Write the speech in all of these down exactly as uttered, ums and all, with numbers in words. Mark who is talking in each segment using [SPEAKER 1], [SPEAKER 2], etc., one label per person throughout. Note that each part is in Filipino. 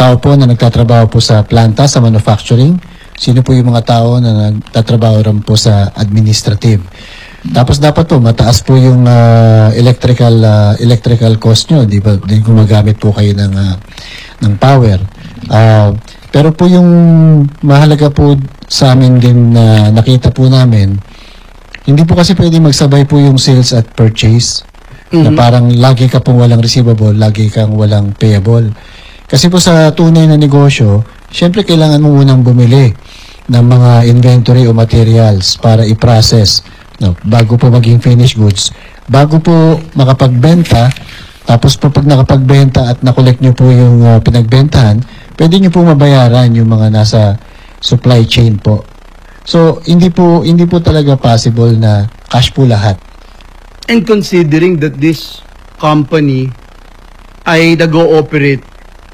[SPEAKER 1] tao po na nagtatrabaho po sa planta, sa manufacturing? Sino po yung mga tao na nagtatrabaho rin po sa administrative? Tapos dapat po mataas po yung uh, electrical uh, electrical cost nyo, di ba? Din gumagamit po kayo ng uh, ng power. Uh, pero po yung mahalaga po sa amin din na uh, nakita po namin, hindi po kasi pwede magsabay po yung sales at purchase. Mm-hmm. Na parang lagi ka pong walang receivable, lagi kang walang payable. Kasi po sa tunay na negosyo, syempre kailangan mo unang bumili ng mga inventory o materials para i-process, no, bago po maging finished goods. Bago po makapagbenta, tapos po pag nakapagbenta at nakolekt nyo po yung uh, pinagbentahan, pwede nyo po mabayaran yung mga nasa supply chain po. So, hindi po, hindi po talaga possible na cash po lahat.
[SPEAKER 2] And considering that this company ay nag-ooperate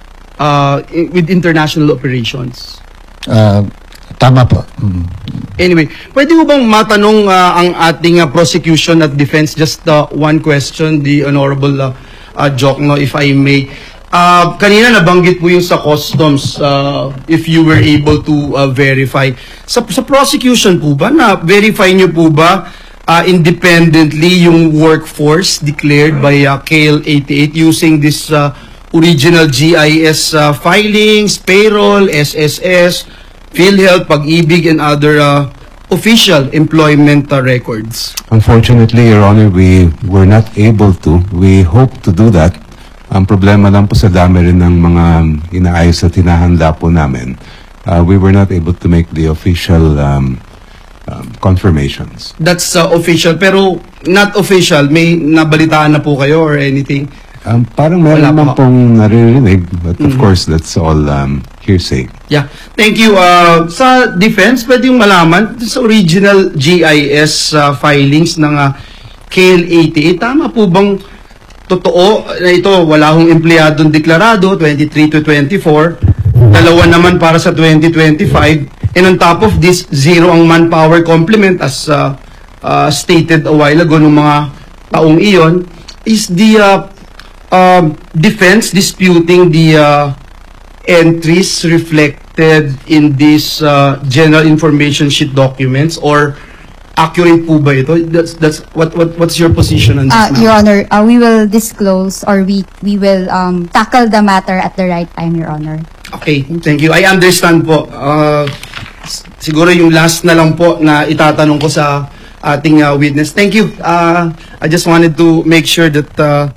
[SPEAKER 2] uh, with international operations.
[SPEAKER 1] Uh, tama po. Mm.
[SPEAKER 2] Anyway, pwede mo bang matanong uh, ang ating uh, prosecution at defense? Just uh, one question, the Honorable uh, uh, Jokno, if I may. Uh, kanina nabanggit po yung sa customs, uh, if you were able to uh, verify. Sa, sa prosecution po ba, na-verify nyo po ba uh, independently yung workforce declared by uh, K L eighty-eight using this uh, original G I S uh, filings, payroll, S S S, PhilHealth, Pag-ibig, and other uh, official employment uh, records?
[SPEAKER 3] Unfortunately, Your Honor, we were not able to. We hope to do that. Ang problema lang po sa dami rin ng mga inaayos at hinahanda po namin. Uh, we were not able to make the official um, um, confirmations.
[SPEAKER 2] That's uh, official, pero not official. May nabalitaan na po kayo or anything?
[SPEAKER 3] Um, parang meron naman pong naririnig, but of mm-hmm. course, that's all um, hearsay.
[SPEAKER 2] Yeah. Thank you. Uh, sa defense, pwede yung malaman, sa original G I S uh, filings ng uh, K L eighty-eight, tama po bang totoo na ito, wala hong empleyadong deklarado, twenty-three to twenty-four, dalawa naman para sa twenty twenty-five, and on top of this, zero ang manpower complement as uh, uh, stated a while ago ng mga taong iyon, is the uh, uh, defense disputing the uh, entries reflected in these uh, general information sheet documents, or accurate po ba ito? That's that's what what what's your position on this?
[SPEAKER 4] Uh, Your Honor, uh, we will disclose, or we we will um, tackle the matter at the right time, Your Honor.
[SPEAKER 2] Okay, thank you. I understand po. Uh, siguro yung last na lang po na itatanong ko sa ating uh, witness. Thank you. Uh, I just wanted to make sure that uh,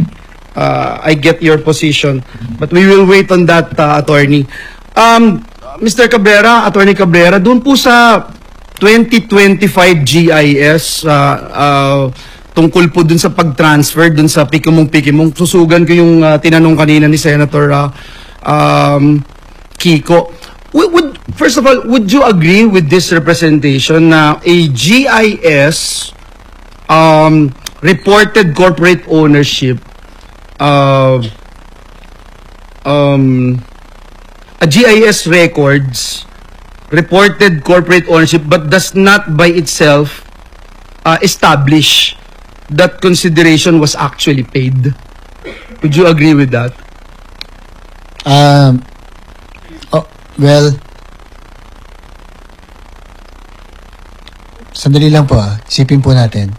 [SPEAKER 2] uh, I get your position. But we will wait on that, uh, attorney. Um, Mister Cabrera, Attorney Cabrera, doon po sa twenty twenty-five G I S, uh, uh, tungkol po dun sa pag-transfer dun sa Pikimong-Pikimong, susugan ko yung uh, tinanong kanina ni Senator uh, um, Kiko. Would, would, first of all, would you agree with this representation na a G I S um, reported corporate ownership, uh, um, a G I S records reported corporate ownership but does not by itself uh, establish that consideration was actually paid? Would you agree with that?
[SPEAKER 1] Um, oh, well, sandali lang po ah. Isipin po natin.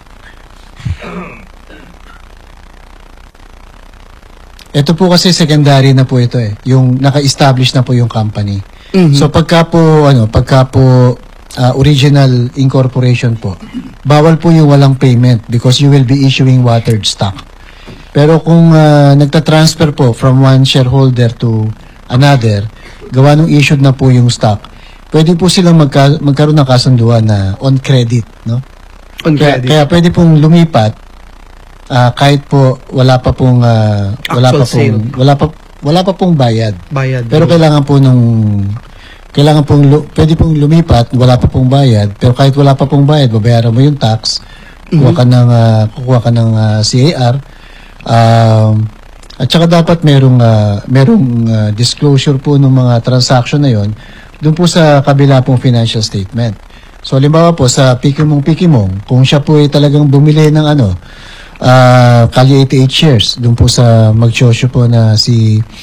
[SPEAKER 1] Ito po kasi secondary na po ito eh. Yung naka-establish na po yung company. Mm-hmm. So pagka po ano, pagka po uh, original incorporation po, bawal po yung walang payment because you will be issuing watered stock. Pero kung uh, nagta-transfer po from one shareholder to another, gawa nung issued na po yung stock, pwede po silang magka magkaroon ng kasunduan na on credit, no?
[SPEAKER 2] On
[SPEAKER 1] kaya,
[SPEAKER 2] credit.
[SPEAKER 1] Kaya pwede pong lumipat uh, kahit po wala pa pong uh, wala pa pong
[SPEAKER 2] sale.
[SPEAKER 1] wala pa wala pa pong bayad.
[SPEAKER 2] Bayad.
[SPEAKER 1] Pero kailangan po nung kailangan pong pwede pong lumipat, wala pa pong bayad, pero kahit wala pa pong bayad, babayaran mo yung tax, kuha ka ng uh, kukuha ka ng uh, C A R. Um, at saka dapat merong uh, merong uh, disclosure po ng mga transaction na yon doon po sa kabila pong financial statement. So halimbawa po sa Pikimong-Pikimong, kung siya po ay talagang bumili ng ano uh, Kali eighty-eight shares doon po sa magsosyo po na si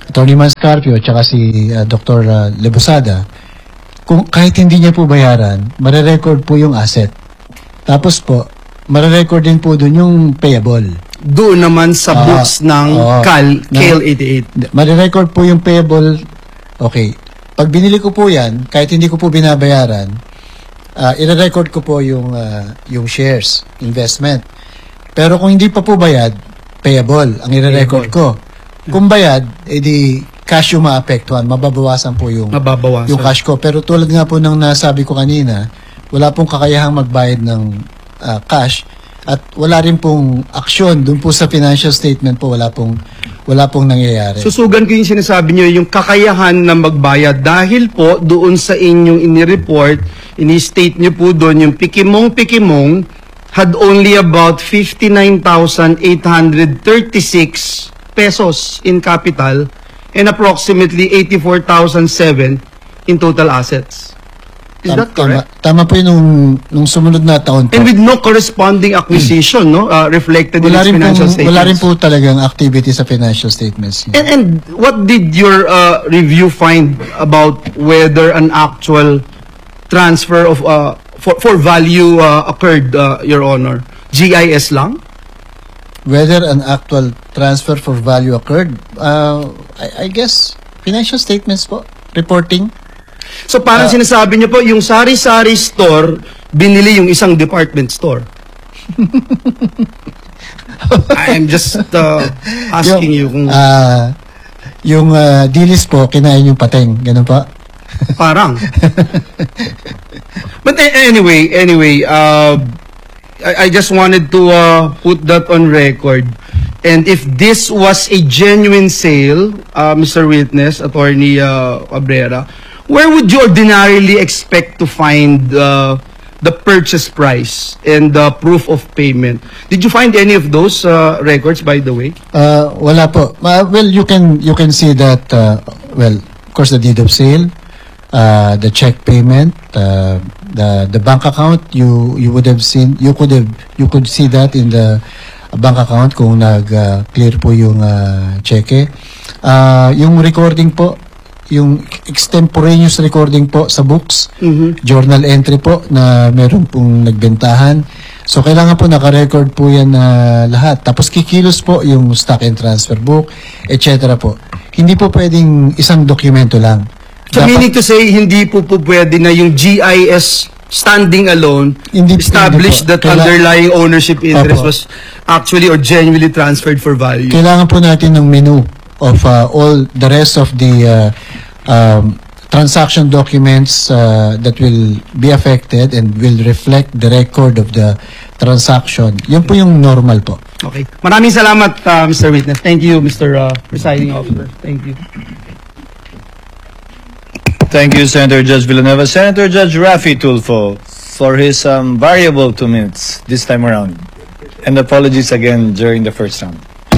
[SPEAKER 1] Attorney Manscarpio at saka si uh, Doctor Uh, Lebosada, kung kahit hindi niya po bayaran, marerecord po yung asset. Tapos po, marerecord din po doon yung payable.
[SPEAKER 2] Doon naman sa
[SPEAKER 1] Ah,
[SPEAKER 2] books ng
[SPEAKER 1] oo.
[SPEAKER 2] Cal,
[SPEAKER 1] Na-
[SPEAKER 2] K L eighty-eight.
[SPEAKER 1] Marerecord po yung payable. Okay. Pag binili ko po yan, kahit hindi ko po binabayaran, uh, ire-record ko po yung, uh, yung shares, investment. Pero kung hindi pa po bayad, payable, ang ire-record ko. Kung bayad, edi cash yung maapektuhan, mababawasan po yung,
[SPEAKER 2] Mababawasan.
[SPEAKER 1] yung cash ko. Pero tulad nga po ng nasabi ko kanina, wala pong kakayahang magbayad ng uh, cash at wala rin pong aksyon doon po sa financial statement po, wala pong wala pong nangyayari.
[SPEAKER 2] Susugan ko yung sinasabi nyo, yung kakayahan na magbayad dahil po doon sa inyong inireport, ini-state nyo po doon yung pikimong-pikimong had only about fifty-nine thousand eight hundred thirty-six pesos in capital and approximately eighty-four thousand seven in total assets. Is
[SPEAKER 1] Tam-
[SPEAKER 2] that correct?
[SPEAKER 1] Tama, tama po yun nung, nung sumunod na taon po.
[SPEAKER 2] And with no corresponding acquisition, no, uh, reflected in
[SPEAKER 1] Wala
[SPEAKER 2] its
[SPEAKER 1] rin,
[SPEAKER 2] financial
[SPEAKER 1] pong,
[SPEAKER 2] statements.
[SPEAKER 1] wala rin po talagang activity sa financial statements niya.
[SPEAKER 2] And, and what did your uh, review find about whether an actual transfer of uh, for for value uh, occurred, uh, Your Honor? G I S lang?
[SPEAKER 1] Whether an actual transfer for value occurred, uh, I, I guess, financial statements po, reporting.
[SPEAKER 2] So parang
[SPEAKER 1] Ah.
[SPEAKER 2] sinasabi niyo po, yung sari-sari store, binili yung isang department store. I'm just uh, asking you kung
[SPEAKER 1] Ah, yung uh, dilis po, kinain yung pateng. Ganun pa?
[SPEAKER 2] parang. But a- anyway, anyway, uh, I, I just wanted to uh, put that on record. And if this was a genuine sale, uh, Mister Witness, Attorney uh, Cabrera, where would you ordinarily expect to find uh, the purchase price and the proof of payment? Did you find any of those uh, records, by the way?
[SPEAKER 1] Uh, wala po. Uh, well, you can you can see that, uh, well, of course, the deed of sale, uh, the check payment, uh, the the bank account, you you would have seen, you could have, you could see that in the bank account kung nag-clear po yung uh, cheque. Uh, yung recording po, yung extemporaneous recording po sa books,
[SPEAKER 2] Mhm.
[SPEAKER 1] journal entry po na meron pong nagbentahan. So, kailangan po naka-record po yan na lahat. Tapos, kikilos po yung stock and transfer book, et cetera po. Hindi po pwedeng isang dokumento lang.
[SPEAKER 2] So
[SPEAKER 1] Dapat-
[SPEAKER 2] meaning to say, hindi po po pwede na yung G I S standing alone
[SPEAKER 1] Hindi-
[SPEAKER 2] established
[SPEAKER 1] hindi po.
[SPEAKER 2] that
[SPEAKER 1] Kaila-
[SPEAKER 2] underlying ownership interest
[SPEAKER 1] Opo.
[SPEAKER 2] was actually or genuinely transferred for value.
[SPEAKER 1] kailangan po natin ng menu of uh, all the rest of the uh, um, transaction documents uh, that will be affected and will reflect the record of the transaction. Yun po yung normal po.
[SPEAKER 2] Okay. Maraming salamat, uh, Mister Witness. Thank you, Mister Uh, Presiding Officer. Thank you.
[SPEAKER 5] Thank you, Senator Judge Villanueva. Senator Judge Rafi Tulfo for his um, variable two minutes this time around. And apologies again during the first round.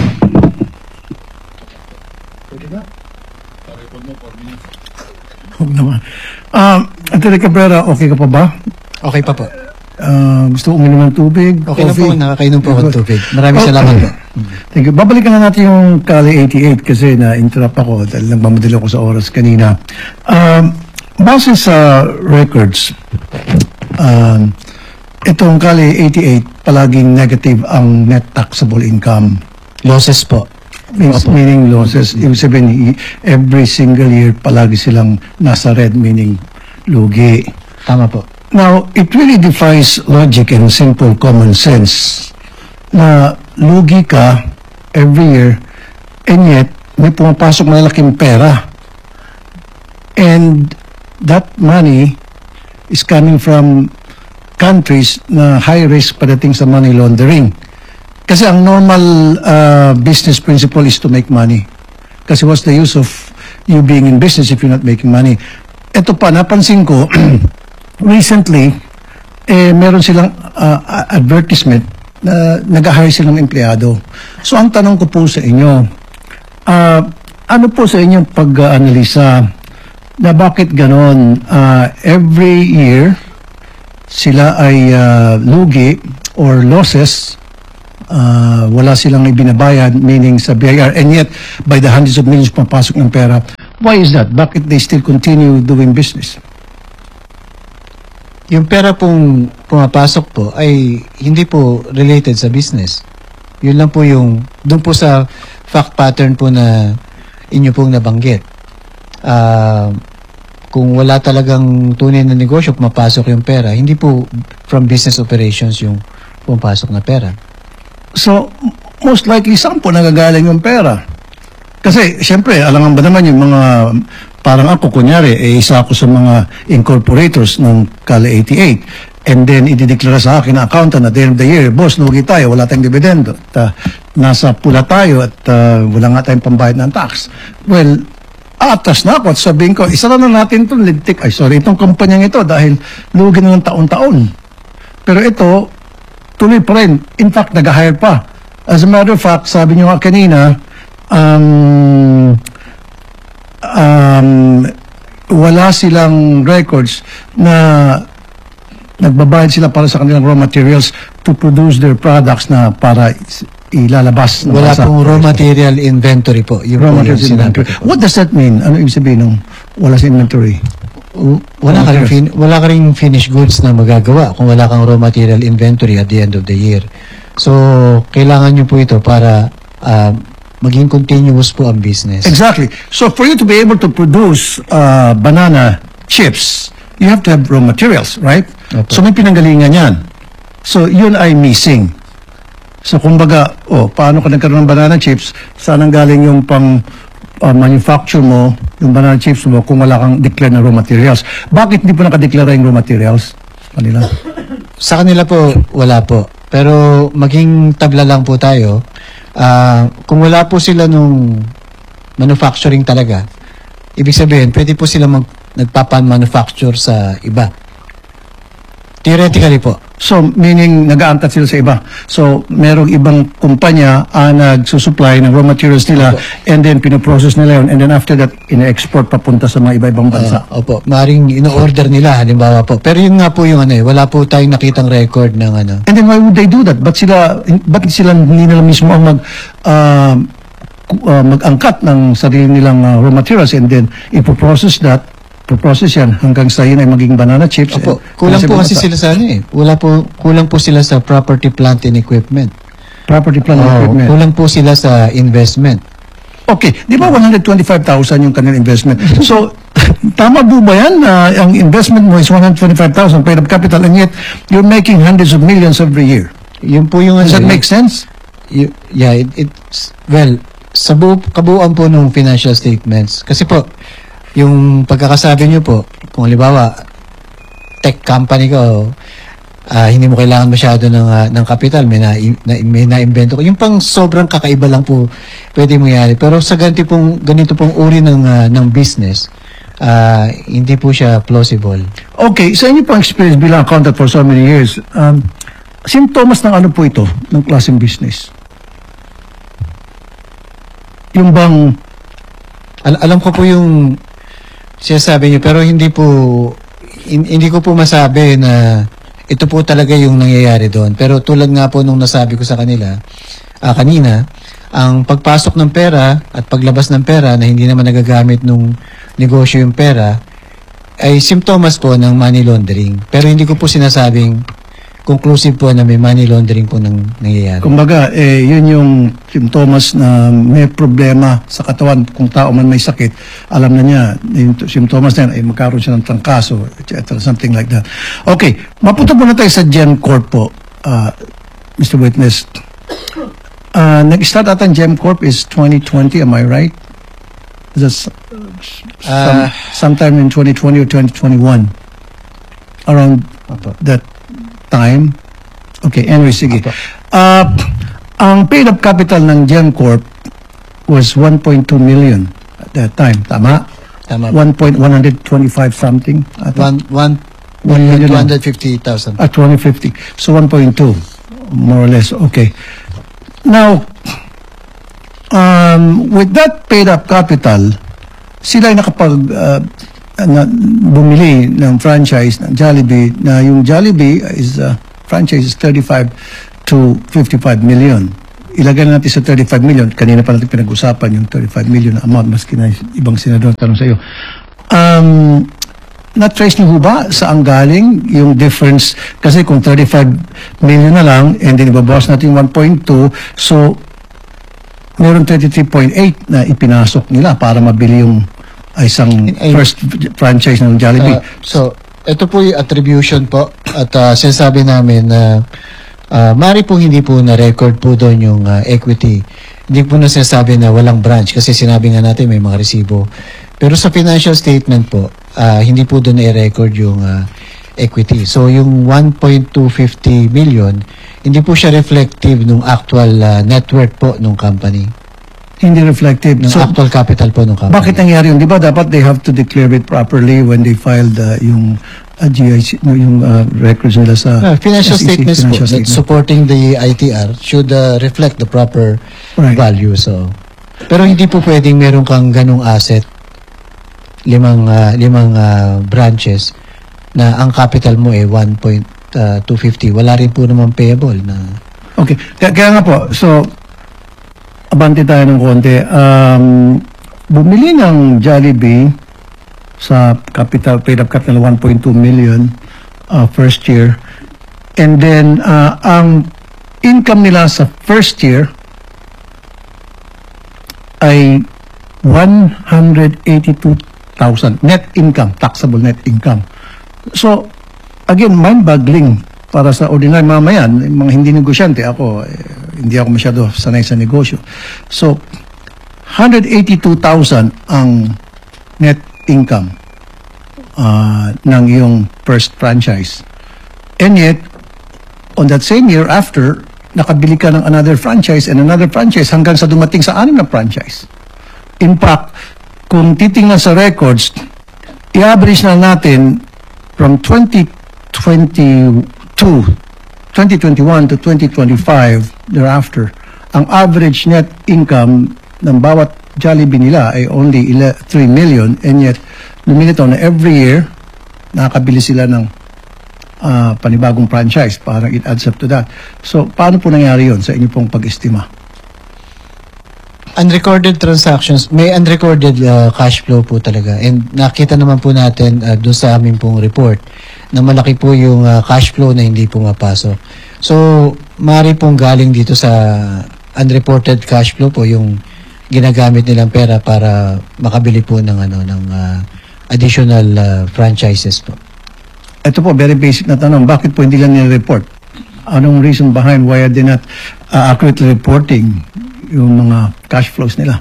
[SPEAKER 6] Huwag naman. Um, Atty. Cabrera, okay ka pa ba?
[SPEAKER 1] Okay pa po.
[SPEAKER 6] Uh, gusto uminom ng tubig?
[SPEAKER 1] Okay na po,
[SPEAKER 6] coffee?
[SPEAKER 1] nakakainom po ako ng tubig. Maraming
[SPEAKER 6] Okay.
[SPEAKER 1] salamat po.
[SPEAKER 6] Thank you. Babalikan na natin yung Kali eighty-eight kasi na-interrupt ako dahil nagmamadali ako sa oras kanina. Um, base sa records, um, itong Kali eighty-eight, palaging negative ang net taxable income.
[SPEAKER 1] Losses po.
[SPEAKER 6] Means, meaning losses. Ibig sabihin, i- every single year, palagi silang nasa red, meaning lugi.
[SPEAKER 1] Tama po.
[SPEAKER 6] Now, it really defies logic and simple common sense na lugi ka every year and yet may pumapasok malaking pera. And that money is coming from countries na high risk pagdating sa money laundering. Kasi ang normal uh, business principle is to make money. Kasi what's the use of you being in business if you're not making money? Ito pa, napansin ko, recently, eh, meron silang uh, advertisement na nag-hire silang empleyado. So, ang tanong ko po sa inyo, uh, ano po sa inyong pag-analisa na bakit ganon uh, every year sila ay uh, lugi or losses uh, wala silang ibinabayad, meaning sa B I R, and yet by the hundreds of millions pumapasok ng pera. Why is that? Bakit they still continue doing business?
[SPEAKER 1] Yung pera pong pumapasok po ay hindi po related sa business. Yun lang po yung, doon po sa fact pattern po na inyo pong nabanggit. Ah, kung wala talagang tunay na negosyo, pumapasok yung pera, hindi po from business operations yung pumapasok na pera.
[SPEAKER 6] So, most likely, saan po nagagaling yung pera? Kasi, siyempre, alam ba naman yung mga, parang ako, kunyari, eh, isa ako sa mga incorporators ng C A L eighty-eight. And then, idideklara sa akin na accountant at the end of the year, boss, lugi tayo, wala tayong dividendo. At, uh, nasa pula tayo at uh, wala nga tayong pambayad ng tax. Well, atas na ako at sabihin ko, isa na natin itong lintik, ay sorry, itong kumpanyang ito dahil lugi na ng taon-taon. Pero ito, tuloy pa rin. In fact, nag-hire pa. As a matter of fact, sabi nyo nga kanina, um, um, wala silang records na nagbabayad sila para sa kanilang raw materials to produce their products na para ilalabas.
[SPEAKER 1] Wala
[SPEAKER 6] sa-
[SPEAKER 1] pong raw material inventory po. Yung
[SPEAKER 6] raw
[SPEAKER 1] po yung
[SPEAKER 6] materials
[SPEAKER 1] sinabi
[SPEAKER 6] inventory.
[SPEAKER 1] ko po.
[SPEAKER 6] What does that mean? Ano ibig sabihin nung wala sa inventory?
[SPEAKER 1] W- Wala ka rin, fin- wala ka rin finished goods na magagawa kung wala kang raw material inventory at the end of the year. So, kailangan nyo po ito para ah, maging continuous po ang business.
[SPEAKER 6] Exactly. So for you to be able to produce uh, banana chips, you have to have raw materials, right?
[SPEAKER 1] Opo.
[SPEAKER 6] So may pinanggalingan yan. So yun ay missing. So kumbaga, oh, paano ka nagkaroon ng banana chips? Saan ang galing yung pang uh, manufacture mo, yung banana chips mo, kung wala kang declare na raw materials? Bakit hindi po nakadeklara yung raw materials? Kanila.
[SPEAKER 1] Sa kanila po, wala po. Pero maging tabla lang po tayo. Ah, kung wala po sila nung manufacturing talaga, ibig sabihin, pwede po sila mag, nagpapan-manufacture sa iba. Theoretically po.
[SPEAKER 6] So, meaning nag-aantat sila sa iba. So, merong ibang kumpanya ah, nagsusupply ng raw materials nila and then pinoprocess nila yun and then after that, ina-export papunta sa mga iba-ibang bansa.
[SPEAKER 1] Ah, opo, maring ino-order nila, halimbawa po. Pero yun nga po yung ano eh, wala po tayong nakitang record ng ano.
[SPEAKER 6] And then why would they do that? Ba't sila, ba't sila hindi nila mismo ang mag, ah, ku- ah, mag-angkat ng sarili nilang ah, raw materials and then ipoprocess that, ipoprocess yan hanggang sa yun ay maging banana chips.
[SPEAKER 1] Opo,
[SPEAKER 6] and-
[SPEAKER 1] kulang
[SPEAKER 6] nasa
[SPEAKER 1] po kasi
[SPEAKER 6] bansa.
[SPEAKER 1] sila sa ano eh. Wala po, kulang po sila sa property, plant, and equipment.
[SPEAKER 6] Property plan and
[SPEAKER 1] Oo,
[SPEAKER 6] equipment.
[SPEAKER 1] kulang po sila sa investment.
[SPEAKER 6] Okay, di ba one hundred twenty-five thousand yung kanilang investment? So, tama po ba yan? na ang investment mo is one hundred twenty-five thousand paid up capital and yet you're making hundreds of millions every year.
[SPEAKER 1] Yun po yung
[SPEAKER 6] Does
[SPEAKER 1] ano,
[SPEAKER 6] that
[SPEAKER 1] yung-
[SPEAKER 6] make sense?
[SPEAKER 1] Y- yeah, it, it's, well, sa buo, kabuuan po ng financial statements. Kasi po, yung pagkakasabi nyo po, kung halimbawa, tech company ko, ah, hindi mo kailangan masyado ng, ah, ng capital, may, na, na, may na-invento ko. Yung pang sobrang kakaiba lang po pwede mangyari. Pero sa ganito pong, ganito pong uri ng, ah, ng business, ah, hindi po siya plausible.
[SPEAKER 6] Okay, sa inyo pang experience bilang accountant for so many years, um, sintomas ng ano po ito, ng klaseng business? Yung bang,
[SPEAKER 1] Al- alam ko po yung sinasabi niyo, pero hindi po, hin- hindi ko po masabi na ito po talaga yung nangyayari doon. Pero tulad nga po nung nasabi ko sa kanila, ah, kanina, ang pagpasok ng pera at paglabas ng pera na hindi naman nagagamit nung negosyo yung pera, ay simptomas po ng money laundering. Pero hindi ko po sinasabing conclusive po na may money laundering po nang nangyayari.
[SPEAKER 6] kumbaga, eh, yun yung sintomas na may problema sa katawan. Kung tao man may sakit, alam na niya, yung t- sintomas na yan, ay magkaroon siya ng trangkaso, et cetera, something like that. Okay, mapunta muna tayo sa GemCorp po, uh, Mister Witness. Uh, nag-start ata ang GemCorp is twenty twenty, am I right? Is that s- some,
[SPEAKER 1] Ah.
[SPEAKER 6] sometime in twenty twenty or twenty twenty-one? Around
[SPEAKER 1] Opo.
[SPEAKER 6] that time? Okay, anyway, sige. Uh, ang paid-up capital ng GemCorp was one point two million at that time. Tama?
[SPEAKER 1] Tama po.
[SPEAKER 6] one point one twenty-five something? At
[SPEAKER 1] One, one,
[SPEAKER 6] One million
[SPEAKER 1] two
[SPEAKER 6] lang.
[SPEAKER 1] hundred fifty thousand.
[SPEAKER 6] At twenty fifty. So one point two, more or less. Okay. Now, um, with that paid-up capital, sila ay nakapag uh, na, bumili ng franchise ng Jollibee na yung Jollibee is uh, franchise is thirty-five to fifty-five million. Ilagay na natin sa thirty-five million. Kanina pa natin pinag-usapan yung thirty-five million na amount, maski na ibang senador tanong sa iyo. Um, na-trace niyo ba saan galing yung difference? Kasi kung thirty-five million na lang and then ibabawas natin one point two, so meron thirty-three point eight na ipinasok nila para mabili yung isang
[SPEAKER 1] Ay-
[SPEAKER 6] first franchise ng Jollibee.
[SPEAKER 1] Uh, so, ito po yung attribution po at uh, sinasabi namin na uh, mari po hindi po na-record po doon yung uh, equity. Hindi po na sinasabi na walang branch kasi sinabi nga natin may mga resibo. Pero sa financial statement po, uh, hindi po doon na-record yung uh, equity. So, yung one point two five zero million, hindi po siya reflective ng actual uh, net worth po ng company.
[SPEAKER 6] Hindi reflective.
[SPEAKER 1] Ng
[SPEAKER 6] So,
[SPEAKER 1] actual capital po ng company.
[SPEAKER 6] bakit nangyari yun? Di ba dapat they have to declare it properly when they filed uh, yung uh, G I C, no, yung uh, records nila sa
[SPEAKER 1] Uh, financial
[SPEAKER 6] S E C,
[SPEAKER 1] statements po
[SPEAKER 6] financial
[SPEAKER 1] that
[SPEAKER 6] statement.
[SPEAKER 1] supporting the I T R should uh, reflect the proper
[SPEAKER 6] Right.
[SPEAKER 1] value. So, pero hindi po pwedeng meron kang ganung asset, limang uh, limang uh, branches na ang capital mo eh one point two five zero. Wala rin po naman payable na.
[SPEAKER 6] Okay. Kaya, kaya nga po, so, abante tayo ng konti. Um, bumili ng Jollibee sa capital, paid up capital one point two million uh, first year. And then, uh, ang income nila sa first year ay one hundred eighty-two thousand net income, taxable net income. So, again, mind-boggling para sa ordinary mamayan, mga hindi negosyante. Ako, eh, hindi ako masyado sanay sa negosyo. So, one hundred eighty-two thousand ang net income uh, ng iyong first franchise. And yet, on that same year after, nakabili ka ng another franchise and another franchise hanggang sa dumating sa anim na franchise. In fact, kung titingnan sa records, i-average na natin from twenty twenty-two, twenty twenty-one to twenty twenty-five thereafter, ang average net income ng bawat Jollibee nila ay only three million, and yet lumilitaw na every year nakakabili sila ng uh, panibagong franchise. Parang it adds up to that. So, paano po nangyari yun sa inyo pong pag-estima?
[SPEAKER 1] Unrecorded transactions, may unrecorded uh, cash flow po talaga. And nakita naman po natin uh, doon sa aming pong report na malaki po yung uh, cash flow na hindi pumapasok. So, mari pong galing dito sa unreported cash flow po yung ginagamit nilang pera para makabili po ng ano ng uh, additional uh, franchises po.
[SPEAKER 6] Ito po, very basic na tanong. Bakit po hindi lang nire-report? Anong reason behind why are they not uh, accurately reporting yung mga cash flows nila?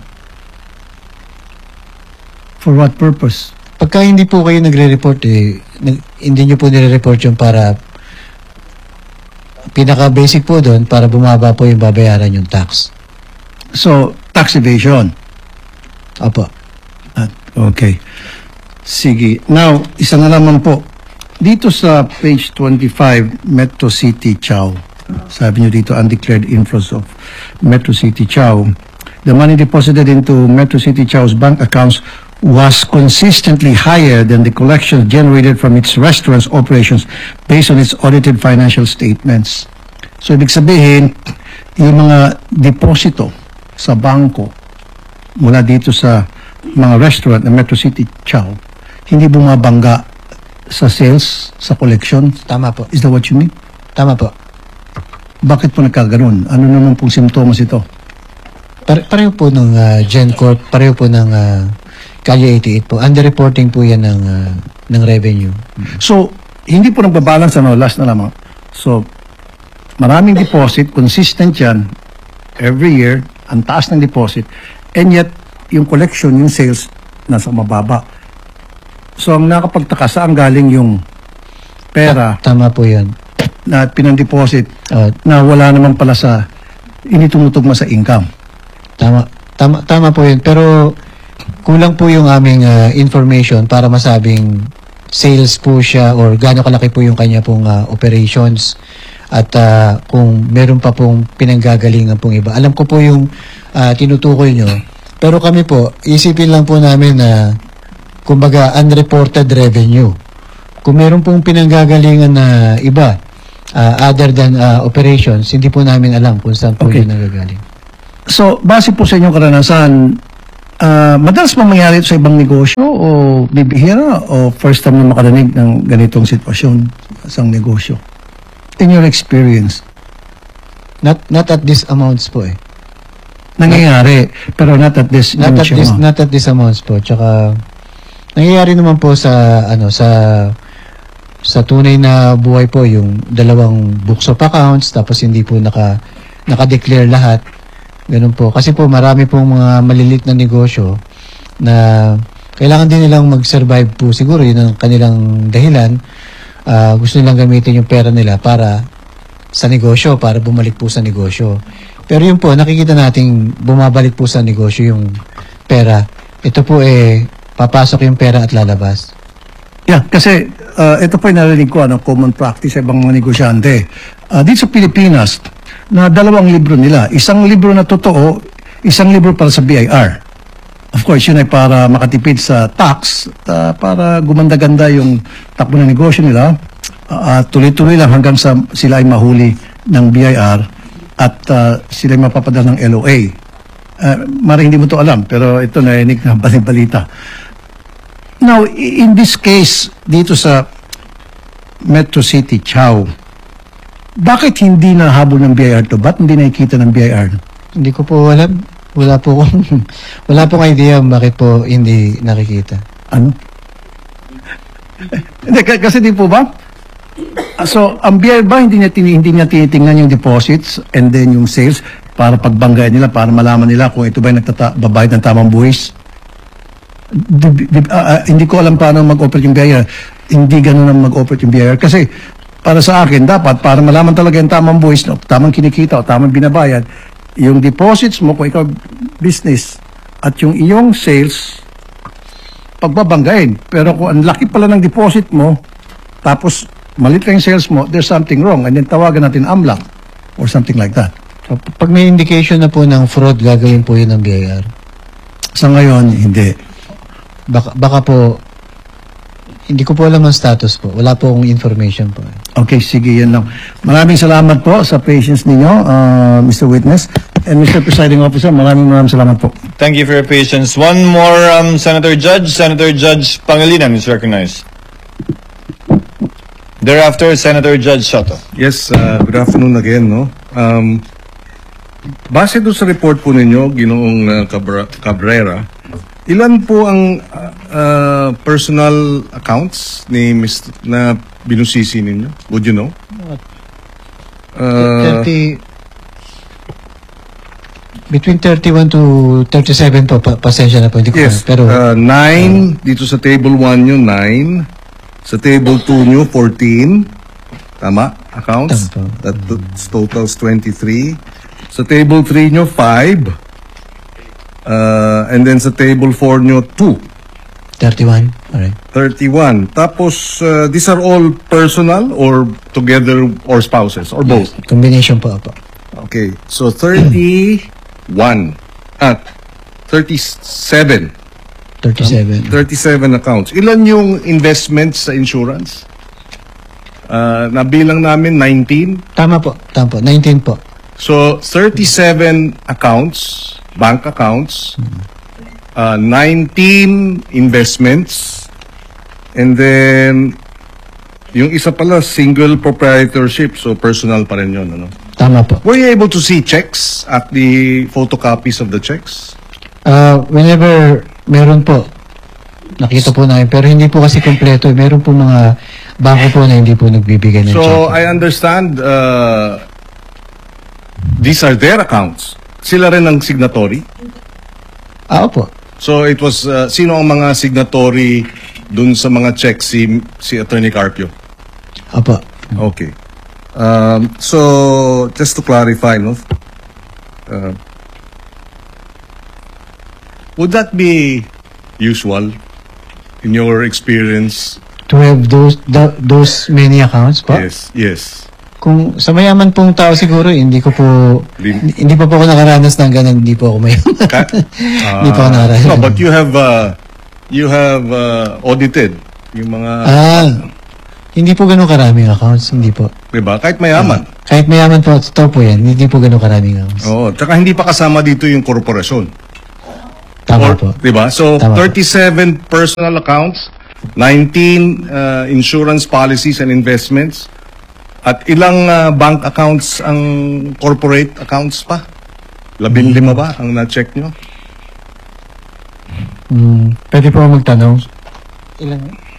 [SPEAKER 6] For what purpose?
[SPEAKER 1] Pagka hindi po kayo nagre-report, eh, nag, hindi nyo po nire-report yung para pinaka-basic po doon para bumaba po yung babayaran yung tax.
[SPEAKER 6] So, tax evasion.
[SPEAKER 1] Opo.
[SPEAKER 6] At, okay. Sige. Now, isa na naman po. Dito sa page twenty-five, Metro City Chow. Sabi nyo dito, undeclared inflows of Metro City Chow. The money deposited into Metro City Chow's bank accounts was consistently higher than the collections generated from its restaurants operations based on its audited financial statements. So, ibig sabihin, yung mga deposito sa bangko mula dito sa mga restaurant ng Metro City Chow, hindi bumabangga sa sales, sa collection.
[SPEAKER 1] Tama po.
[SPEAKER 6] Is that what you mean?
[SPEAKER 1] Tama po.
[SPEAKER 6] Bakit po nagkaganon? Ano naman pong simptomas ito?
[SPEAKER 1] Pare pareho po ng uh, GenCorp, pareho po ng uh, Calle eighty-eight po. Underreporting po yan ng, uh, ng revenue.
[SPEAKER 6] So, hindi po nagbabalance, ano, last na lamang. So, maraming deposit, consistent yan, every year, ang taas ng deposit, and yet, yung collection, yung sales, nasa mababa. So, ang nakapagtaka, saan galing yung pera
[SPEAKER 1] Tama po yan.
[SPEAKER 6] na pinang-deposit
[SPEAKER 1] Uh,
[SPEAKER 6] na wala naman pala sa, hindi tumutugma sa income?
[SPEAKER 1] tama, tama, tama po yun. Pero kulang po yung aming uh, information para masabing sales po siya or gaano kalaki po yung kanya pong uh, operations at uh, kung meron pa pong pinanggagalingan pong iba. Alam ko po yung uh, tinutukoy nyo. Pero kami po, isipin lang po namin na kumbaga unreported revenue. Kung meron pong pinanggagalingan na iba uh, other than uh, operations, hindi po namin alam kung saan po
[SPEAKER 6] Okay.
[SPEAKER 1] yun nagagaling.
[SPEAKER 6] So, base po sa inyong karanasan, ah, madalas ba mangyari ito sa ibang negosyo o bibihira o first time na makarinig ng ganitong sitwasyon sa isang negosyo? In your experience,
[SPEAKER 1] Not not at these amounts po eh.
[SPEAKER 6] nangyayari, pero not at this
[SPEAKER 1] Not at
[SPEAKER 6] huge
[SPEAKER 1] this
[SPEAKER 6] amount.
[SPEAKER 1] not at these amounts po. Tsaka nangyayari naman po sa ano sa sa tunay na buhay po yung dalawang books of accounts tapos hindi po naka naka-declare lahat. Ganun po. Kasi po marami pong mga malilit na negosyo na kailangan din nilang mag-survive po. Siguro yun ang kanilang dahilan. Ah, gusto nilang gamitin yung pera nila para sa negosyo, para bumalik po sa negosyo. Pero yun po, nakikita nating bumabalik po sa negosyo yung pera. Ito po eh, papasok yung pera at lalabas.
[SPEAKER 6] Yeah, kasi uh, ito po yung narinig ko, ano, common practice sa ibang mga negosyante. Uh, dito sa Pilipinas, na dalawang libro nila. Isang libro na totoo, isang libro para sa B I R. Of course, yun ay para makatipid sa tax, uh, para gumanda-ganda yung takbo ng negosyo nila. Uh, tuloy-tuloy lang hanggang sa sila ay mahuli ng B I R at uh, sila ay mapapadala ng L O A. Uh, maring hindi mo to alam, pero ito narinig na balita. Now, i- in this case, dito sa Metro City, Chao, bakit hindi nahabol ng B I R to? Ba't hindi nakikita ng B I R?
[SPEAKER 1] Hindi ko po alam. Wala po akong, wala pong idea bakit po hindi nakikita.
[SPEAKER 6] Ano? Hindi, k- kasi di po ba? Ah, So, ang B I R ba, hindi niya, tini- hindi niya tinitingnan yung deposits and then yung sales para pagbanggayan nila, para malaman nila kung ito ba yung nagbabayad ng tamang buwis? Di- di- ah, ah, hindi ko alam paano mag-operate yung B I R. Hindi ganun ang mag-operate yung B I R. Kasi, para sa akin, dapat, para malaman talaga yung tamang buwis, no, tamang kinikita o tamang binabayad, yung deposits mo, kung ikaw business, at yung iyong sales, pagbabanggain. Pero kung ang laki pala ng deposit mo, tapos malit lang yung sales mo, there's something wrong. And then tawagan natin AMLAC or something like that.
[SPEAKER 1] So, pag may indication na po ng fraud, gagawin po yun ng B I R.
[SPEAKER 6] Sa ngayon, hindi.
[SPEAKER 1] Baka, baka po, hindi ko po alam ang status po. Wala po akong information po.
[SPEAKER 6] Okay, sige, yan lang. Maraming salamat po sa patience ninyo, uh, Mister Witness. And Mister Presiding Officer, maraming maraming salamat po.
[SPEAKER 5] Thank you for your patience. One more, um, Senator Judge. Senator Judge Pangilinan is recognized. Thereafter, Senator Judge Soto.
[SPEAKER 7] Yes, uh, good afternoon again, no? Um, base doon sa report po ninyo, Ginoong uh, Cabra- Cabrera, ilan po ang uh, uh, personal accounts ni Mister na binusisi ninyo? Would you know? Uh,
[SPEAKER 1] thirty between thirty-one to thirty-seven po, pa, pasensya na po, hindi ko
[SPEAKER 7] yes,
[SPEAKER 1] alam. Pero,
[SPEAKER 7] uh, nine, dito sa table one nyo, nine. Sa table two nyo, fourteen. Tama? Accounts?
[SPEAKER 1] Tama po.
[SPEAKER 7] That t- totals twenty-three. Sa table three nyo, five. Uh, and then sa table four nyo, two.
[SPEAKER 1] thirty-one. Alright.
[SPEAKER 7] thirty-one. Tapos, uh, these are all personal or together or spouses or both?
[SPEAKER 1] Combination po, po.
[SPEAKER 7] Okay. So, thirty-one. Ah, thirty-seven.
[SPEAKER 1] thirty-seven.
[SPEAKER 7] thirty-seven accounts. Ilan yung investments sa insurance? Uh, nabilang namin nineteen.
[SPEAKER 1] Tama po. Tama po. nineteen po.
[SPEAKER 7] So, thirty-seven accounts, bank accounts, uh, nineteen investments, and then yung isa pala, single proprietorship, so personal pa rin yun. Ano?
[SPEAKER 1] Tama po.
[SPEAKER 7] Were you able to see checks at the photocopies of the checks?
[SPEAKER 1] Uh, whenever meron po, nakita po namin. Pero hindi po kasi kompleto. Meron po mga bangko po na hindi po nagbibigay ng
[SPEAKER 7] So,
[SPEAKER 1] check.
[SPEAKER 7] I understand uh, these are their accounts. Sila rin ang signatory.
[SPEAKER 1] Ah, opo.
[SPEAKER 7] So, it was, uh, sino ang mga signatory dun sa mga checks si, si Attorney Carpio?
[SPEAKER 1] Opo.
[SPEAKER 7] Okay. Um, so, just to clarify, no? Uh, would that be usual in your experience?
[SPEAKER 1] To have those tho- those many accounts po?
[SPEAKER 7] Yes, yes.
[SPEAKER 1] Kung sa mayaman pong tao siguro, hindi ko po,
[SPEAKER 7] Lim-
[SPEAKER 1] hindi pa po ako nakaranas ng ganun. Hindi po ako mayaman.
[SPEAKER 7] Ka-
[SPEAKER 1] Hindi po ako
[SPEAKER 7] Ah,
[SPEAKER 1] nakaranas.
[SPEAKER 7] no, but you have, uh, you have uh, audited yung mga...
[SPEAKER 1] Ah, Hindi po ganun karaming accounts, hindi po.
[SPEAKER 7] Diba? Kahit mayaman.
[SPEAKER 1] Kahit mayaman po, totoo po yan, hindi po ganun karaming accounts.
[SPEAKER 7] Oo. Tsaka hindi pa kasama dito yung korporasyon.
[SPEAKER 1] Tama
[SPEAKER 7] Or-
[SPEAKER 1] po.
[SPEAKER 7] Diba? So,
[SPEAKER 1] Tama po.
[SPEAKER 7] thirty-seven personal accounts, nineteen uh, insurance policies and investments, at ilang uh, bank accounts ang corporate accounts pa? Labing lima ba ang na-check nyo?
[SPEAKER 1] Mm, pwede po magtanong. Ilan?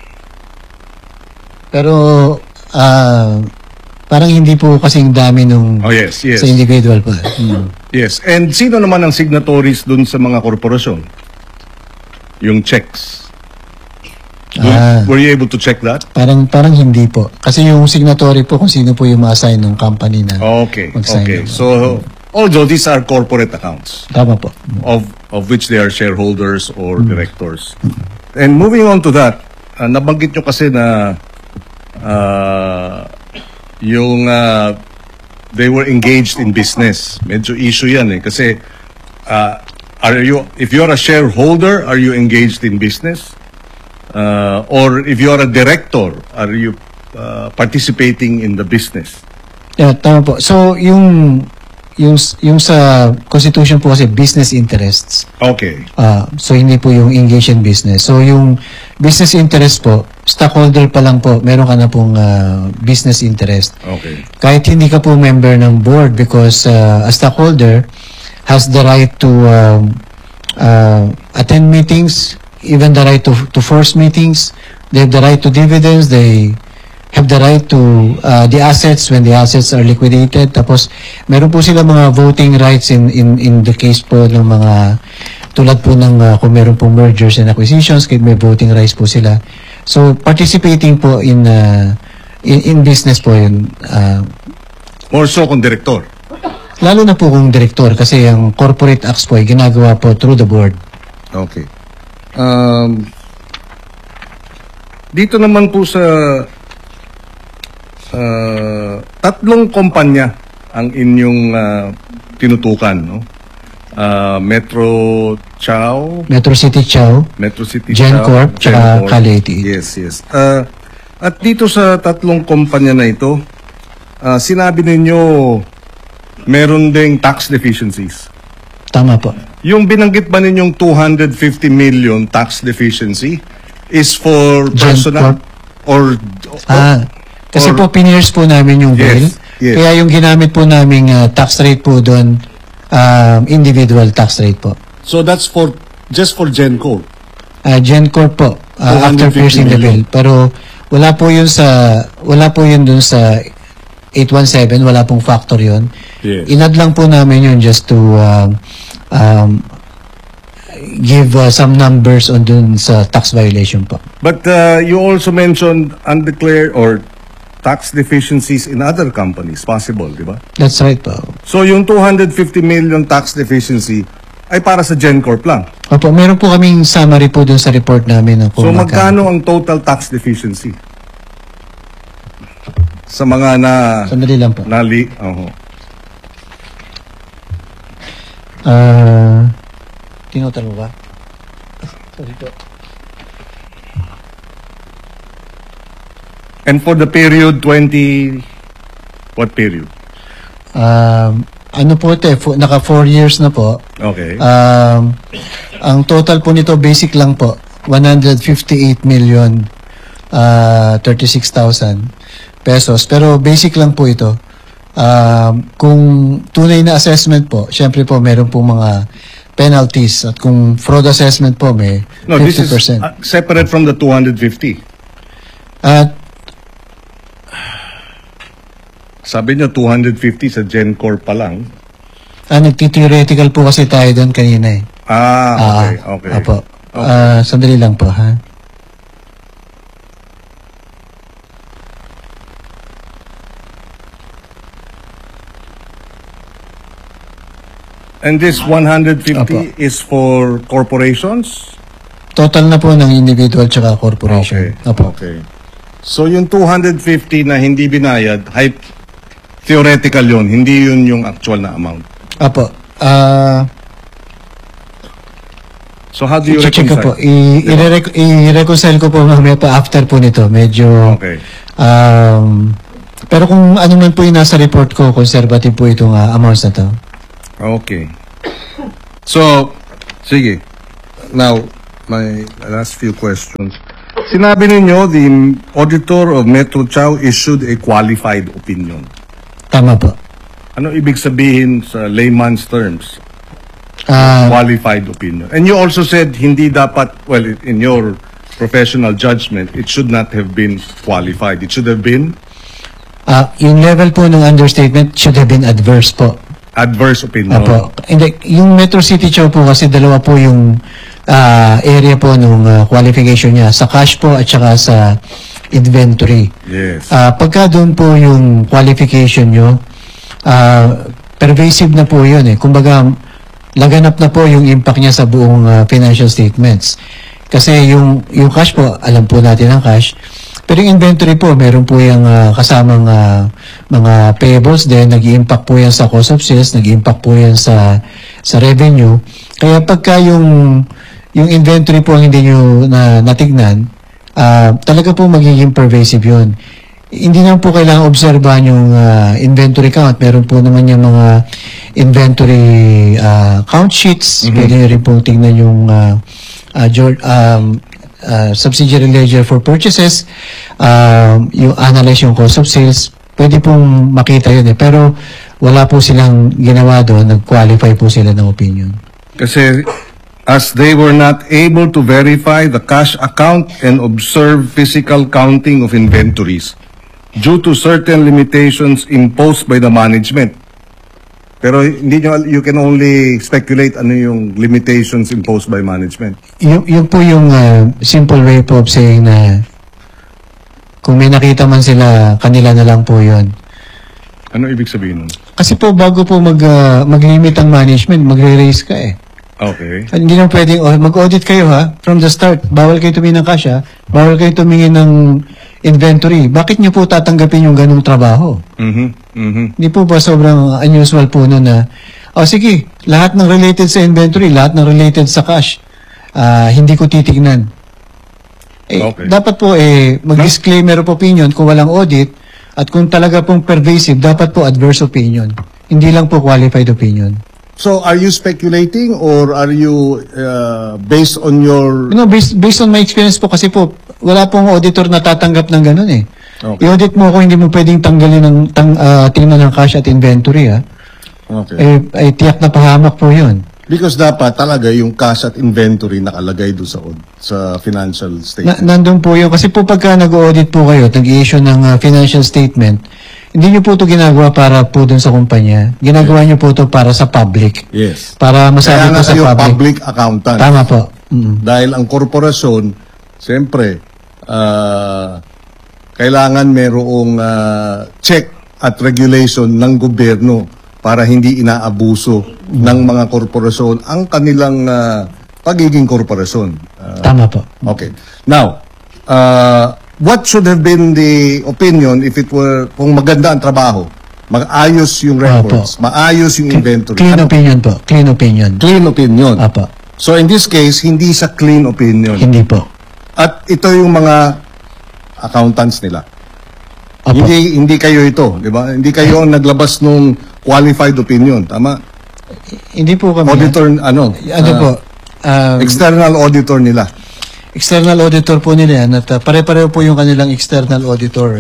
[SPEAKER 1] Pero, ah, parang hindi po kasing dami nung
[SPEAKER 7] Oh, yes, yes.
[SPEAKER 1] sa individual po. Mm.
[SPEAKER 7] Yes. And sino naman ang signatories dun sa mga korporasyon? Yung checks. Dun-
[SPEAKER 1] Ah.
[SPEAKER 7] Were you able to check that?
[SPEAKER 1] Parang parang hindi po. Kasi yung signatory po kung sino po yung ma-assign ng company na
[SPEAKER 7] Okay.
[SPEAKER 1] mag-sign
[SPEAKER 7] Okay.
[SPEAKER 1] ng-
[SPEAKER 7] So, although these are corporate accounts,
[SPEAKER 1] Tama po.
[SPEAKER 7] of of which they are shareholders or directors. And moving on to that, uh, nabanggit nyo kasi na uh, yung uh, they were engaged in business. Medyo issue yan eh. Kasi uh, are you, if you're a shareholder, are you engaged in business? Uh, or if you're a director, are you uh, participating in the business?
[SPEAKER 1] Yeah, tama po. So, yung yung yung sa constitution po kasi business interests.
[SPEAKER 7] Okay.
[SPEAKER 1] Ah, so hindi po yung engage in business. So yung business interest po, stockholder pa lang po, meron ka na pong ah, business interest.
[SPEAKER 7] Okay.
[SPEAKER 1] Kahit hindi ka po member ng board because uh, a stockholder has the right to um, uh, attend meetings, even the right to to force meetings. They have the right to dividends. They have the right to uh, the assets when the assets are liquidated. Tapos meron po sila mga voting rights in in in the case po ng mga tulad po ng uh, kung meron pong mergers and acquisitions, kahit may voting rights po sila. So participating po in uh, in, in business po yun. Uh,
[SPEAKER 7] More so kung director.
[SPEAKER 1] lalo na po kung director kasi ang corporate acts po ay ginagawa po through the board.
[SPEAKER 7] Okay. Um, dito naman po sa uh, tatlong kumpanya ang inyong uh, tinutukan, no? Uh, Metro Chow,
[SPEAKER 1] Metro City Chow,
[SPEAKER 7] Metro City
[SPEAKER 1] GenCorp,
[SPEAKER 7] Chow,
[SPEAKER 1] tsaka
[SPEAKER 7] GenCorp.
[SPEAKER 1] Calate.
[SPEAKER 7] Yes, yes. Uh, at dito sa tatlong kumpanya na ito, uh, sinabi ninyo meron ding tax deficiencies.
[SPEAKER 1] Tama po.
[SPEAKER 7] Yung binanggit ba ninyong two hundred fifty million tax deficiency is for personal or, or
[SPEAKER 1] Ah, kasi
[SPEAKER 7] or-
[SPEAKER 1] po pinears po namin yung bill.
[SPEAKER 7] Yes, yes.
[SPEAKER 1] Kaya yung ginamit po naming uh, tax rate po doon, um, individual tax rate po.
[SPEAKER 7] so that's for just for Genco.
[SPEAKER 1] Uh, GenCorp po, uh, after
[SPEAKER 7] two hundred fifty
[SPEAKER 1] piercing the bill.
[SPEAKER 7] million.
[SPEAKER 1] Pero wala po yun sa, wala po yun dun sa eight one seven, wala pong factor yun.
[SPEAKER 7] Yes.
[SPEAKER 1] Inad lang po namin yun just to um, um, give uh, some numbers on dun sa tax violation po.
[SPEAKER 7] But uh, you also mentioned undeclared or tax deficiencies in other companies, possible, di ba?
[SPEAKER 1] That's right po.
[SPEAKER 7] So yung two hundred fifty million tax deficiency ay para sa GenCorp lang.
[SPEAKER 1] Opo, meron po kaming summary po dun sa report namin. Na
[SPEAKER 7] So
[SPEAKER 1] kung
[SPEAKER 7] magkano ang total tax deficiency? Sa mga na
[SPEAKER 1] Sandali lang po.
[SPEAKER 7] nali, oho.
[SPEAKER 1] Ah, tinotal mo ba? Sorry po.
[SPEAKER 7] And for the period twenty, what period?
[SPEAKER 1] Um, ano po ito eh, fo- naka four years na po.
[SPEAKER 7] Okay.
[SPEAKER 1] Um, ang total po nito, basic lang po, one hundred fifty-eight million uh, thirty-six thousand pesos. Pero basic lang po ito. Um, kung tunay na assessment po, syempre po meron po mga penalties. At kung fraud assessment po, may
[SPEAKER 7] no, this
[SPEAKER 1] fifty
[SPEAKER 7] is
[SPEAKER 1] percent.
[SPEAKER 7] uh, separate from the two hundred fifty.
[SPEAKER 1] At
[SPEAKER 7] Sabi nyo two hundred fifty sa GenCorp pa lang.
[SPEAKER 1] ah, nagti-theoretical po kasi tayo doon kanina eh.
[SPEAKER 7] Ah, okay,
[SPEAKER 1] Ah,
[SPEAKER 7] okay.
[SPEAKER 1] Apo. Ah, sandali lang po, ha?
[SPEAKER 7] And this one hundred fifty
[SPEAKER 1] Apo.
[SPEAKER 7] is for corporations?
[SPEAKER 1] Total na po ng individual tsaka corporation. Apo.
[SPEAKER 7] Okay. So yung two hundred fifty na hindi binayad, hy- theoretical yun, hindi yun yung actual na amount.
[SPEAKER 1] Apo. Ah,
[SPEAKER 7] So how do you
[SPEAKER 1] I-check ko po.
[SPEAKER 7] reconcile?
[SPEAKER 1] I- i-re- I-reconcile ko po mamaya pa after po nito. Medyo...
[SPEAKER 7] Okay.
[SPEAKER 1] Um, pero kung ano man po yung nasa report ko, conservative po itong uh, amounts na to.
[SPEAKER 7] Okay. So, sige. Now, my last few questions. Sinabi ninyo, the auditor of Metro Chow issued a qualified opinion.
[SPEAKER 1] Tama po.
[SPEAKER 7] Ano ibig sabihin sa layman's terms?
[SPEAKER 1] Ah,
[SPEAKER 7] Qualified opinion. And you also said hindi dapat, well, in your professional judgment, it should not have been qualified. It should have been
[SPEAKER 1] ah, yung level po ng understatement should have been adverse po.
[SPEAKER 7] adverse opinion.
[SPEAKER 1] Apo. Hindi, yung Metro City Chow po kasi dalawa po yung ah, area po nung ah, qualification niya. Sa cash po at saka sa inventory.
[SPEAKER 7] Yes.
[SPEAKER 1] Ah, pagka doon po yung qualification nyo, ah, pervasive na po yun eh. Kumbaga, laganap na po yung impact niya sa buong ah, financial statements. Kasi yung, yung cash po, alam po natin ang cash. Pero yung inventory po, meron po yung ah, kasamang ah, mga payables din, nag-impact po yan sa cost of sales, nag-impact po yan sa, sa revenue. Kaya pagka yung, yung inventory po ang hindi nyo na, natignan, ah, talaga po magiging pervasive yun. Hindi naman po kailangan obserbahan yung ah, inventory count. Meron po naman yung mga inventory ah, count sheets. Pwede nyo rin pong tingnan yung ah, ah, jor- um, ah, subsidiary ledger for purchases, um, yung analyze yung cost of sales. Pwede pong makita yun eh. Pero wala po silang ginawa doon. Nag-qualify po sila ng opinion.
[SPEAKER 7] Kasi as they were not able to verify the cash account and observe physical counting of inventories due to certain limitations imposed by the management. Pero hindi nyo, you can only speculate ano yung limitations imposed by management.
[SPEAKER 1] Yung, yung po yung ah, simple way po of saying na kung may nakita man sila, kanila na lang po yun.
[SPEAKER 7] Ano ibig sabihin nun?
[SPEAKER 1] Kasi po bago po mag, ah, mag-limit ang management, magre-raise ka eh.
[SPEAKER 7] Okay.
[SPEAKER 1] Hindi na pwedeng, oh, mag-audit kayo ha, from the start. Bawal kayo tumingin ng cash ha. Bawal kayo tumingin ng inventory. Bakit nyo po tatanggapin yung ganung trabaho?
[SPEAKER 7] Mhm. Mhm.
[SPEAKER 1] Hindi po ba sobrang unusual po nun na, oh sige, lahat ng related sa inventory, lahat ng related sa cash, ah, hindi ko titignan. Eh,
[SPEAKER 7] Okay.
[SPEAKER 1] dapat po eh, mag-disclaimer of opinion kung walang audit at kung talaga pong pervasive, dapat po adverse opinion. Hindi lang po qualified opinion.
[SPEAKER 8] So, are you speculating or are you uh, based on your...
[SPEAKER 1] No, based, based on my experience po kasi po, wala pong auditor na tatanggap ng ganun eh.
[SPEAKER 8] Okay.
[SPEAKER 1] I-audit mo ako, hindi mo pwedeng tanggalin ng, tang, ah, tingnan ng cash at inventory ha.
[SPEAKER 8] Okay.
[SPEAKER 1] Eh, ay tiyak na pahamak po yun.
[SPEAKER 8] Because dapat talaga yung cash at inventory nakalagay doon sa aud- sa financial
[SPEAKER 1] Na,
[SPEAKER 8] statement.
[SPEAKER 1] nandun po yun. Kasi po pagka nag-audit po kayo, nag-i-issue ng ah, financial statement, hindi nyo po ito ginagawa para po dun sa kumpanya. Ginagawa nyo po ito para sa public.
[SPEAKER 8] Yes.
[SPEAKER 1] Para masabi
[SPEAKER 8] Kaya
[SPEAKER 1] po
[SPEAKER 8] nga
[SPEAKER 1] sa
[SPEAKER 8] kayo
[SPEAKER 1] public.
[SPEAKER 8] public accountant.
[SPEAKER 1] Tama po. Mm.
[SPEAKER 8] Dahil ang korporasyon, siyempre, ah, kailangan merong ah, check at regulation ng gobyerno para hindi inaabuso ng mga korporasyon ang kanilang ah, pagiging korporasyon. Ah,
[SPEAKER 1] Tama po.
[SPEAKER 8] Okay. Now, uh, what should have been the opinion if it were, kung maganda ang trabaho, maayos yung records, maayos yung inventory.
[SPEAKER 1] Clean
[SPEAKER 8] Ano?
[SPEAKER 1] opinion po. Clean opinion.
[SPEAKER 8] Clean opinion.
[SPEAKER 1] Apo.
[SPEAKER 8] So in this case, hindi sa clean opinion.
[SPEAKER 1] Hindi po.
[SPEAKER 8] At ito yung mga accountants nila.
[SPEAKER 1] Apo.
[SPEAKER 8] Hindi hindi kayo ito, di ba? Hindi kayo ang naglabas nung qualified opinion, tama?
[SPEAKER 1] Hindi po kami.
[SPEAKER 8] Auditor, ano?
[SPEAKER 1] Ano
[SPEAKER 8] ah,
[SPEAKER 1] po? Um,
[SPEAKER 8] external auditor nila.
[SPEAKER 1] external auditor po nila yan at uh, pare-pareho po yung kanilang external auditor.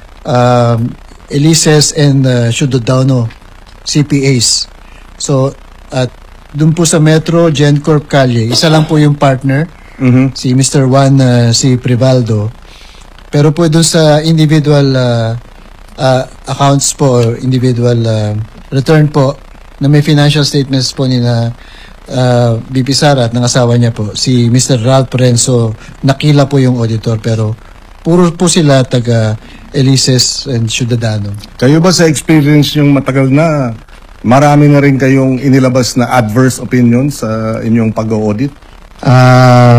[SPEAKER 1] Um, Elises and uh, Shudodano, C P As. So, at dun po sa Metro, GenCorp Calle, isa lang po yung partner,
[SPEAKER 8] Mhm.
[SPEAKER 1] si Mister Juan uh, si Privaldo. Pero po dun sa individual uh, uh, accounts po or individual uh, return po na may financial statements po ni na uh, B P Sara at ng asawa niya po, si Mister Ralph Renzo, nakila po yung auditor pero puro po sila taga Elises and Ciudadano.
[SPEAKER 7] Kayo ba sa experience yung matagal na, marami na rin kayong inilabas na adverse opinion sa inyong pag-audit?
[SPEAKER 1] Ah...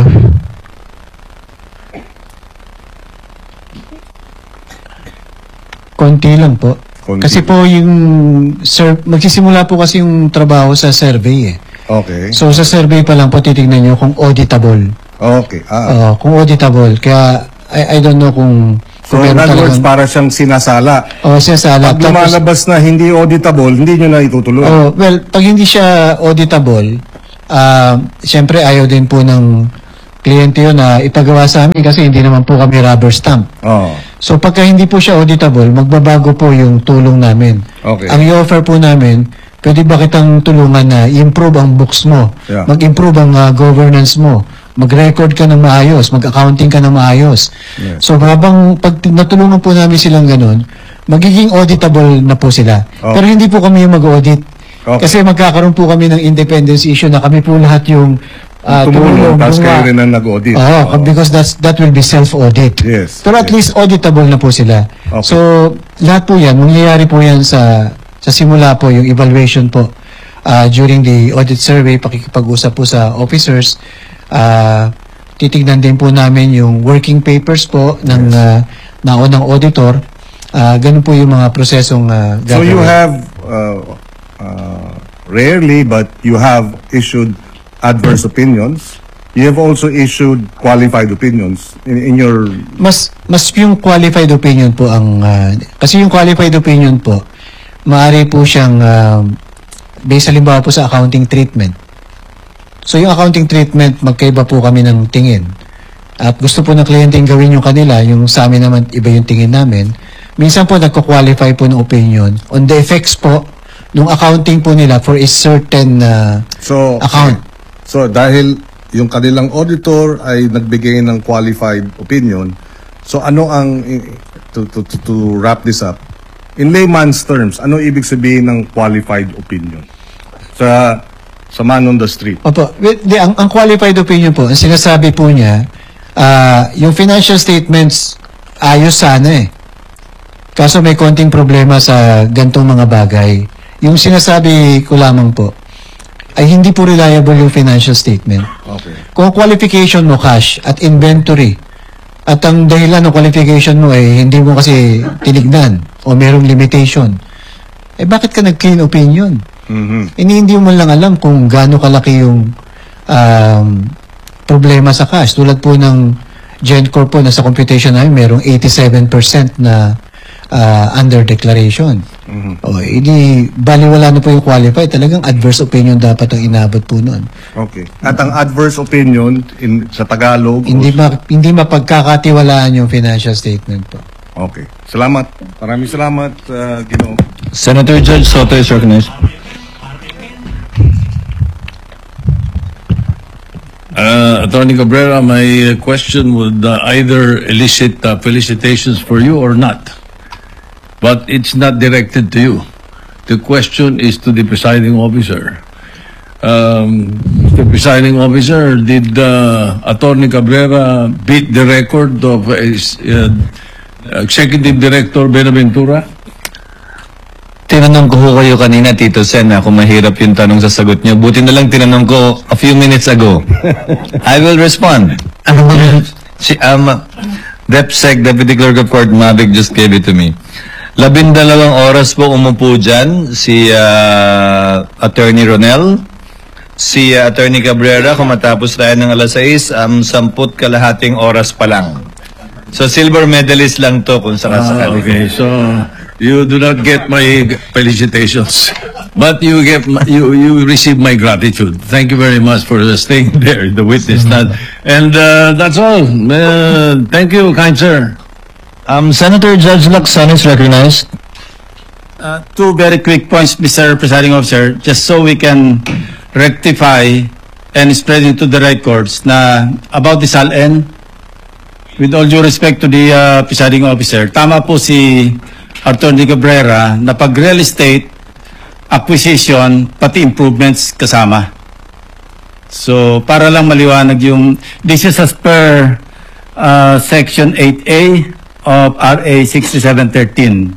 [SPEAKER 1] konti lang po.
[SPEAKER 7] Konti.
[SPEAKER 1] Kasi po yung sir, magsisimula po kasi yung trabaho sa survey eh.
[SPEAKER 8] Okay.
[SPEAKER 1] So sa survey pa lang po titignan nyo kung auditable.
[SPEAKER 8] Okay. Ah.
[SPEAKER 1] Oo, kung auditable. Kaya I, I don't know kung
[SPEAKER 8] So, in
[SPEAKER 1] meron
[SPEAKER 8] other words,
[SPEAKER 1] talagang-
[SPEAKER 8] para siyang sinasala.
[SPEAKER 1] Oo, siya sa
[SPEAKER 8] Pag
[SPEAKER 1] laptop.
[SPEAKER 8] lumalabas na hindi auditable, hindi nyo na itutuloy.
[SPEAKER 1] Oh, well, pag hindi siya auditable, ah, siyempre ayaw din po ng kliyente yun na ipagawa sa amin kasi hindi naman po kami rubber stamp.
[SPEAKER 8] Oh.
[SPEAKER 1] So pagka hindi po siya auditable, magbabago po yung tulong namin.
[SPEAKER 8] Okay.
[SPEAKER 1] Ang i-offer po namin, pwede ba kitang tulungan na i-improve ang books mo,
[SPEAKER 8] Yeah.
[SPEAKER 1] mag-improve ang ah, governance mo, mag-record ka ng maayos, mag-accounting ka ng maayos.
[SPEAKER 8] Yes.
[SPEAKER 1] So habang pag natulungan po namin silang ganun, magiging auditable na po sila.
[SPEAKER 8] Oh.
[SPEAKER 1] Pero hindi po kami yung mag-audit.
[SPEAKER 8] Okay.
[SPEAKER 1] Kasi magkakaroon po kami ng independence issue na kami po lahat yung ah,
[SPEAKER 8] Tumulong, tapos
[SPEAKER 1] gumawa.
[SPEAKER 8] kayo rin ang nag-audit.
[SPEAKER 1] Oo,
[SPEAKER 8] Oo.
[SPEAKER 1] because that's that will be self-audit.
[SPEAKER 8] Yes,
[SPEAKER 1] Pero at
[SPEAKER 8] yes.
[SPEAKER 1] least auditable na po sila.
[SPEAKER 8] Okay.
[SPEAKER 1] So, lahat po yan, mangyayari po yan sa sa simula po, yung evaluation po ah, during the audit survey, pakikipag-usap po sa officers. ah titignan din po namin yung working papers po ng ah, naunang auditor. Ah, ganun po yung mga prosesong ah,
[SPEAKER 8] So you
[SPEAKER 1] gagawin.
[SPEAKER 8] have, uh, uh, rarely, but you have issued adverse opinions. You have also issued qualified opinions in, in your...
[SPEAKER 1] mas mas yung qualified opinion po ang ah, kasi yung qualified opinion po maaari po siyang ah, based halimbawa po sa accounting treatment. So yung accounting treatment magkaiba po kami ng tingin. At gusto po ng kliyente yung gawin yung kanila, yung sa amin naman iba yung tingin namin. Minsan po nagko-qualify po ng opinion on the effects po ng accounting po nila for a certain ah,
[SPEAKER 8] So,
[SPEAKER 1] account.
[SPEAKER 8] So dahil yung kanilang auditor ay nagbigay ng qualified opinion, so ano ang, to, to, to, to wrap this up, in layman's terms, ano ibig sabihin ng qualified opinion? Sa, sa man on the street.
[SPEAKER 1] Opo. Well, di, ang, ang qualified opinion po, ang sinasabi po niya, ah, yung financial statements, ayos sana eh. Kaso may konting problema sa gantong mga bagay. Yung sinasabi ko lamang po, ay hindi po reliable yung financial statement.
[SPEAKER 8] Okay.
[SPEAKER 1] Kung qualification mo cash at inventory, at ang dahilan ng qualification mo ay hindi mo kasi tinignan o merong limitation, eh bakit ka nag-clean opinion?
[SPEAKER 8] Mhm.
[SPEAKER 1] Hindi, hindi mo lang alam kung gaano kalaki yung um, problema sa cash. Tulad po ng GenCorp po na sa computation namin, merong eighty-seven percent na uh, under declaration.
[SPEAKER 8] Mhm.
[SPEAKER 1] O, hindi, baliwala na po yung qualified. Talagang adverse opinion dapat ang inabot po nun.
[SPEAKER 8] Okay. At ang adverse opinion in sa Tagalog.
[SPEAKER 1] Hindi, ma, hindi mapagkakatiwalaan yung financial statement po.
[SPEAKER 8] Okay. Salamat. Maraming salamat, uh, Ginoong.
[SPEAKER 5] Senator Judge Soto is recognized.
[SPEAKER 9] Uh, Attorney Cabrera, my question would uh, either elicit uh, felicitations for you or not. But it's not directed to you. The question is to the presiding officer. Um, the presiding officer, did uh, Attorney Cabrera beat the record of uh, uh, Executive Director Benaventura?
[SPEAKER 5] Tinanong ko ho kayo kanina, Tito Sen, na kung mahirap yung tanong sa sagot niyo. Buti na lang tinanong ko a few minutes ago. I will respond. Si um, DepSec, Deputy Clerk of Court, Mavic, just gave it to me. Labindalawang oras po umupo dyan si uh, Attorney Ronel, si uh, Attorney Cabrera, kung matapos tayo ng alas sais, um, samput kalahating oras pa lang. So silver medalist lang to kung
[SPEAKER 9] Ah,
[SPEAKER 5] sakasakali.
[SPEAKER 9] okay, so you do not get my felicitations, but you get my, you you receive my gratitude. Thank you very much for staying there, the witness stand, and uh, that's all. Uh, thank you, kind sir.
[SPEAKER 5] Um, Senator Judge Lacson is recognized.
[SPEAKER 10] Uh, two very quick points, Mister Presiding Officer, just so we can rectify and spread into the records na about the S A L N, with all due respect to the uh, Presiding Officer, tama po si Attorney Cabrera na pag real estate acquisition, pati improvements kasama. So, para lang maliwanag yung, this is as per uh, Section eight A of R A sixty-seven thirteen.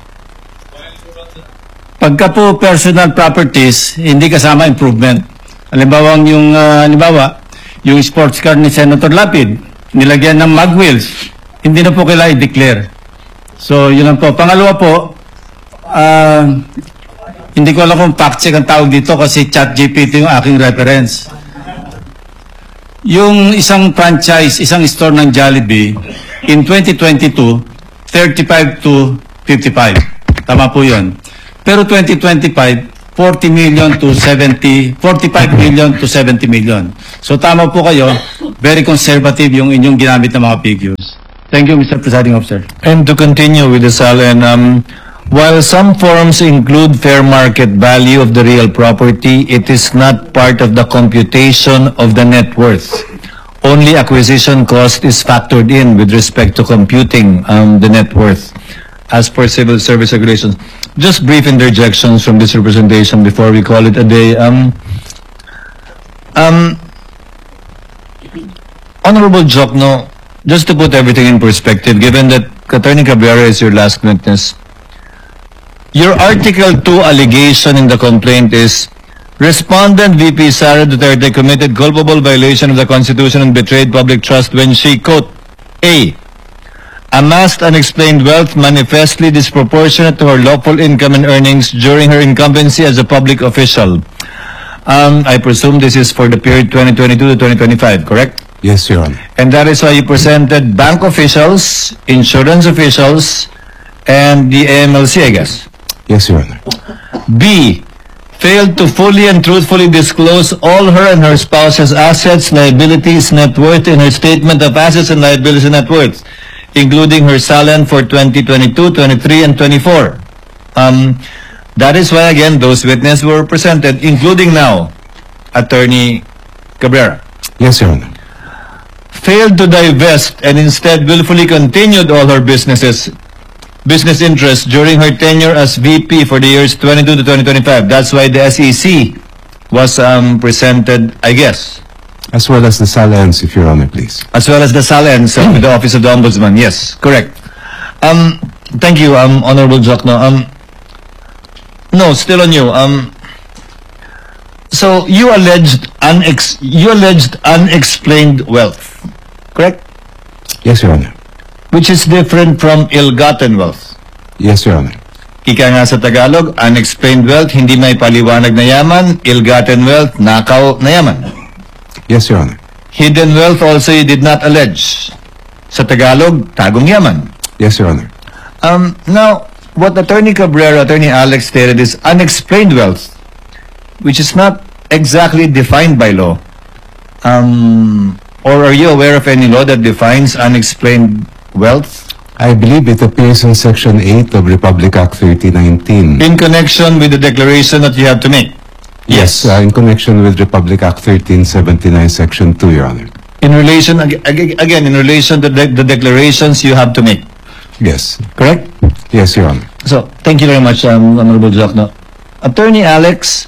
[SPEAKER 10] Pagka po personal properties, hindi kasama improvement. Halimbawa, yung, uh, halimbawa, yung sports car ni Senator Lapid, nilagyan ng mag wheels, hindi na po kailangan i-declare. So, yun lang po. Pangalawa po, uh, Hindi ko alam kung fact check ang tawag dito kasi ChatGPT yung aking reference. Yung isang franchise, isang store ng Jollibee, in twenty twenty-two, thirty-five to fifty-five. Tama po yun. Pero twenty twenty-five, forty million to seventy, forty-five million to seventy million. So tama po kayo, very conservative yung inyong ginamit na mga figures. Thank you, Mister Presiding Officer.
[SPEAKER 5] And to continue with the S A L N, um, while some forms include fair market value of the real property, it is not part of the computation of the net worth. Only acquisition cost is factored in with respect to computing um, the net worth as per civil service regulations. Just brief interjections from this representation before we call it a day. Um, um, Honorable Jokno, just to put everything in perspective, given that Attorney Cabrera is your last witness, your Article two allegation in the complaint is, Respondent V P Sara Duterte committed culpable violation of the Constitution and betrayed public trust when she, quote, A, amassed unexplained wealth manifestly disproportionate to her lawful income and earnings during her incumbency as a public official. Um, I presume this is for the period twenty twenty-two to twenty twenty-five, correct?
[SPEAKER 3] Yes, Your Honor.
[SPEAKER 5] And that is why you presented bank officials, insurance officials, and the A M L C, I guess.
[SPEAKER 3] Yes, Your Honor.
[SPEAKER 5] B, failed to fully and truthfully disclose all her and her spouse's assets, liabilities, net worth in her statement of assets and liabilities and net worth, including her S A L N for twenty twenty-two, twenty-three, and twenty-four. Um, that is why, again, those witnesses were presented, including now, Attorney Cabrera.
[SPEAKER 3] Yes, Your Honor.
[SPEAKER 5] Failed to divest and instead willfully continued all her businesses, business interests during her tenure as V P for the years twenty-two to twenty twenty-five. That's why the S E C was um, presented, I guess.
[SPEAKER 3] As well as the S A L Ns, if Your Honor, please.
[SPEAKER 5] As well as the S A L Ns uh, with the Office of the Ombudsman. Yes, correct. Um, thank you, um, Honorable Jokno. Um, no, still on you. Um, so you alleged unex you alleged unexplained wealth, correct?
[SPEAKER 3] Yes, Your Honor.
[SPEAKER 5] Which is different from ill-gotten wealth.
[SPEAKER 3] Yes, Your Honor.
[SPEAKER 5] Ika nga sa Tagalog, unexplained wealth, hindi may paliwanag na yaman, ill-gotten wealth, nakaw na yaman.
[SPEAKER 3] Yes, Your Honor.
[SPEAKER 5] Hidden wealth also you did not allege. Sa Tagalog, tagong yaman.
[SPEAKER 3] Yes, Your Honor.
[SPEAKER 5] Um, now, what Attorney Cabrera, Attorney Alex stated is unexplained wealth, which is not exactly defined by law. Um, or are you aware of any law that defines unexplained wealth?
[SPEAKER 3] I believe it appears in Section eight of Republic Act thirty nineteen.
[SPEAKER 5] In connection with the declaration that you have to make?
[SPEAKER 3] Yes, uh, in connection with Republic Act thirteen seventy-nine, Section two, Your Honor.
[SPEAKER 5] In relation, ag ag again, in relation to the, the declarations you have to make?
[SPEAKER 3] Yes.
[SPEAKER 5] Correct?
[SPEAKER 3] Yes, Your Honor.
[SPEAKER 5] So, thank you very much, um, Honorable Jokno. Attorney Alex,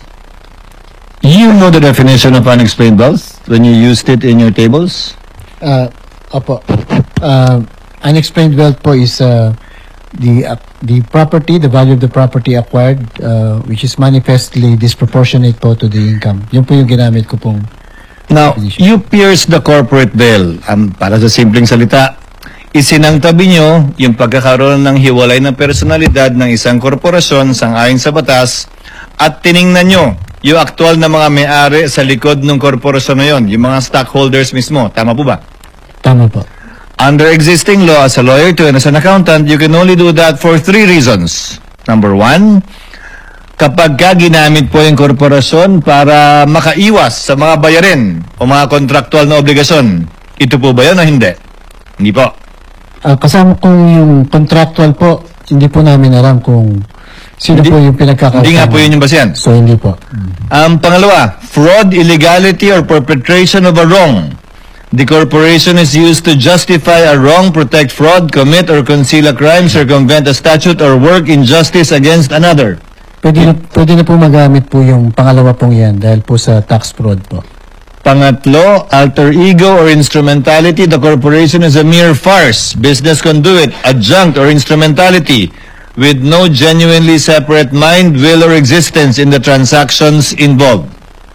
[SPEAKER 5] you know the definition of unexplained wealth when you used it in your tables?
[SPEAKER 1] Uh, opo. Uh, unexplained wealth po is uh, the uh, the property, the value of the property acquired, uh, which is manifestly disproportionate po to the income. Yun po yung ginamit ko pong
[SPEAKER 5] Now,
[SPEAKER 1] definition.
[SPEAKER 5] you pierce the corporate veil. Um, para sa simpleng salita, isinangtabi nyo yung pagkakaroon ng hiwalay na personalidad ng isang korporasyon sang-ayon sa batas at tiningnan nyo yung aktual na mga may-ari sa likod ng korporasyon na yon, yung mga stockholders mismo. Tama po ba?
[SPEAKER 1] Tama po.
[SPEAKER 5] Under existing law, as a lawyer too and as an accountant, you can only do that for three reasons. Number one, kapag ka ginamit po yung korporasyon para makaiwas sa mga bayarin o mga kontraktual na obligasyon. Ito po ba yun o hindi? Hindi po.
[SPEAKER 1] Uh, kasama ko yung contractual po, hindi po namin alam kung sino
[SPEAKER 5] Hindi-
[SPEAKER 1] po yung pinagkakautang.
[SPEAKER 5] Hindi nga po yun yung basihan.
[SPEAKER 1] So, hindi po.
[SPEAKER 5] Ang pangalawa, fraud, illegality, or perpetration of a wrong. The corporation is used to justify a wrong, protect fraud, commit or conceal a crime, circumvent a statute, or work injustice against another.
[SPEAKER 1] Pwede na, pwede na po magamit po yung pangalawa pong yan dahil po sa tax fraud po.
[SPEAKER 5] Pangatlo, alter ego or instrumentality. The corporation is a mere farce, business conduit, adjunct, or instrumentality with no genuinely separate mind, will, or existence in the transactions involved.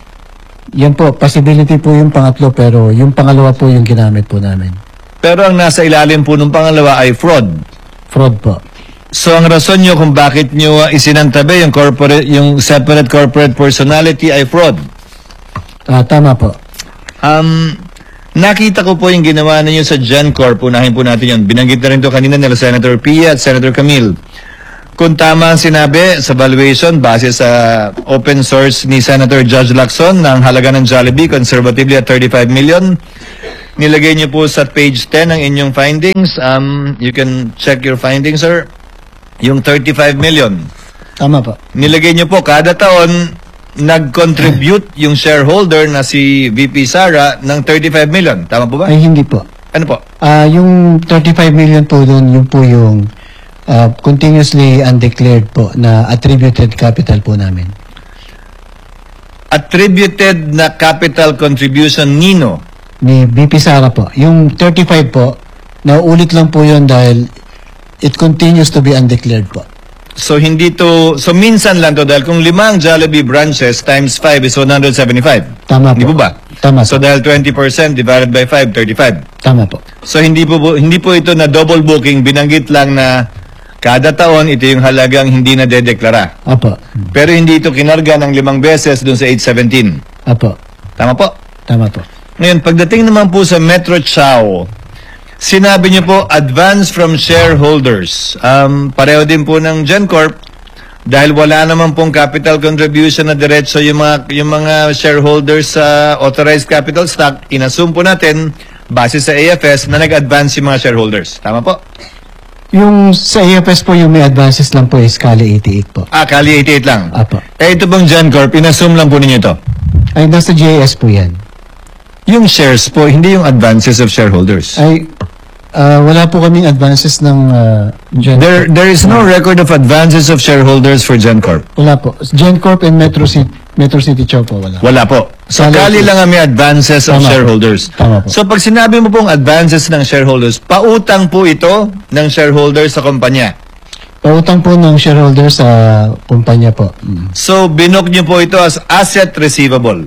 [SPEAKER 1] Yan po, possibility po yung pangatlo pero yung pangalawa po yung ginamit po namin.
[SPEAKER 5] Pero ang nasa ilalim po ng pangalawa ay fraud.
[SPEAKER 1] Fraud po.
[SPEAKER 5] So ang rason nyo kung bakit nyo uh, isinantabi yung corporate, yung separate corporate personality ay fraud.
[SPEAKER 1] Ah, tama po.
[SPEAKER 5] Um, nakita ko po yung ginawa ninyo sa GenCorp. Unahin po natin yun. Binanggit na rin to kanina nila Senator Pia at Senator Camille. Kung tama ang sinabi sa valuation base sa open source ni Senator Judge Lacson ng halaga ng Jollibee conservatively at thirty-five million. Nilagay niyo po sa page ten ang inyong findings. Um, you can check your findings, sir. Yung thirty-five million.
[SPEAKER 1] Tama po.
[SPEAKER 5] Nilagay niyo po kada taon nag-contribute yung shareholder na si V P Sara ng thirty-five million. Tama po ba?
[SPEAKER 1] Ay, hindi po.
[SPEAKER 5] Ano po?
[SPEAKER 1] Ah, yung thirty-five million po doon, yung po yung ah, continuously undeclared po na attributed capital po namin.
[SPEAKER 5] Attributed na capital contribution nino.
[SPEAKER 1] Ni V P Sara po. Yung thirty-five po, nauulit lang po yun dahil it continues to be undeclared po.
[SPEAKER 5] So hindi to, so minsan lang to dahil kung limang Jollibee branches times five is one hundred seventy-five.
[SPEAKER 1] Tama
[SPEAKER 5] Hindi
[SPEAKER 1] po.
[SPEAKER 5] po ba?
[SPEAKER 1] Tama
[SPEAKER 5] So
[SPEAKER 1] po.
[SPEAKER 5] dahil twenty percent divided by five, thirty-five.
[SPEAKER 1] Tama po.
[SPEAKER 5] So hindi po po- hindi po ito na double booking, binanggit lang na kada taon ito yung halagang hindi na dedeklara.
[SPEAKER 1] Apo.
[SPEAKER 5] Pero hindi ito kinarga ng limang beses dun sa eight seventeen.
[SPEAKER 1] Apo.
[SPEAKER 5] Tama po?
[SPEAKER 1] Tama po.
[SPEAKER 5] Ngayon, pagdating naman po sa Metro Chow, sinabi niyo po, advance from shareholders. Um, pareho din po ng GenCorp, dahil wala naman pong capital contribution na diretso yung mga, yung mga shareholders sa authorized capital stock, inassume po natin, base sa A F S, na nag-advance yung mga shareholders. Tama po?
[SPEAKER 1] Yung sa A F S po, yung may advances lang po is Kali eighty-eight po.
[SPEAKER 5] Ah, Kali eighty-eight lang.
[SPEAKER 1] Apo.
[SPEAKER 5] Eh, ito bang GenCorp, inassume lang po ninyo ito.
[SPEAKER 1] Ay, nasa G I S po yan.
[SPEAKER 5] Yung shares po, hindi yung advances of shareholders.
[SPEAKER 1] Ay, ah, wala po kaming advances ng uh, Gen
[SPEAKER 5] There, there is no record of advances of shareholders for GenCorp.
[SPEAKER 1] Wala po. GenCorp and Metro City, Metro City Chow po, wala.
[SPEAKER 5] Wala po. So,
[SPEAKER 1] Wala
[SPEAKER 5] kali
[SPEAKER 1] po.
[SPEAKER 5] lang ang may advances of
[SPEAKER 1] Tama po.
[SPEAKER 5] shareholders.
[SPEAKER 1] Tama po.
[SPEAKER 5] So, pag sinabi mo pong advances ng shareholders, pautang po ito ng shareholders sa kumpanya.
[SPEAKER 1] Pautang po ng shareholder sa kumpanya po. Mm.
[SPEAKER 5] So, binok niyo po ito as asset receivable.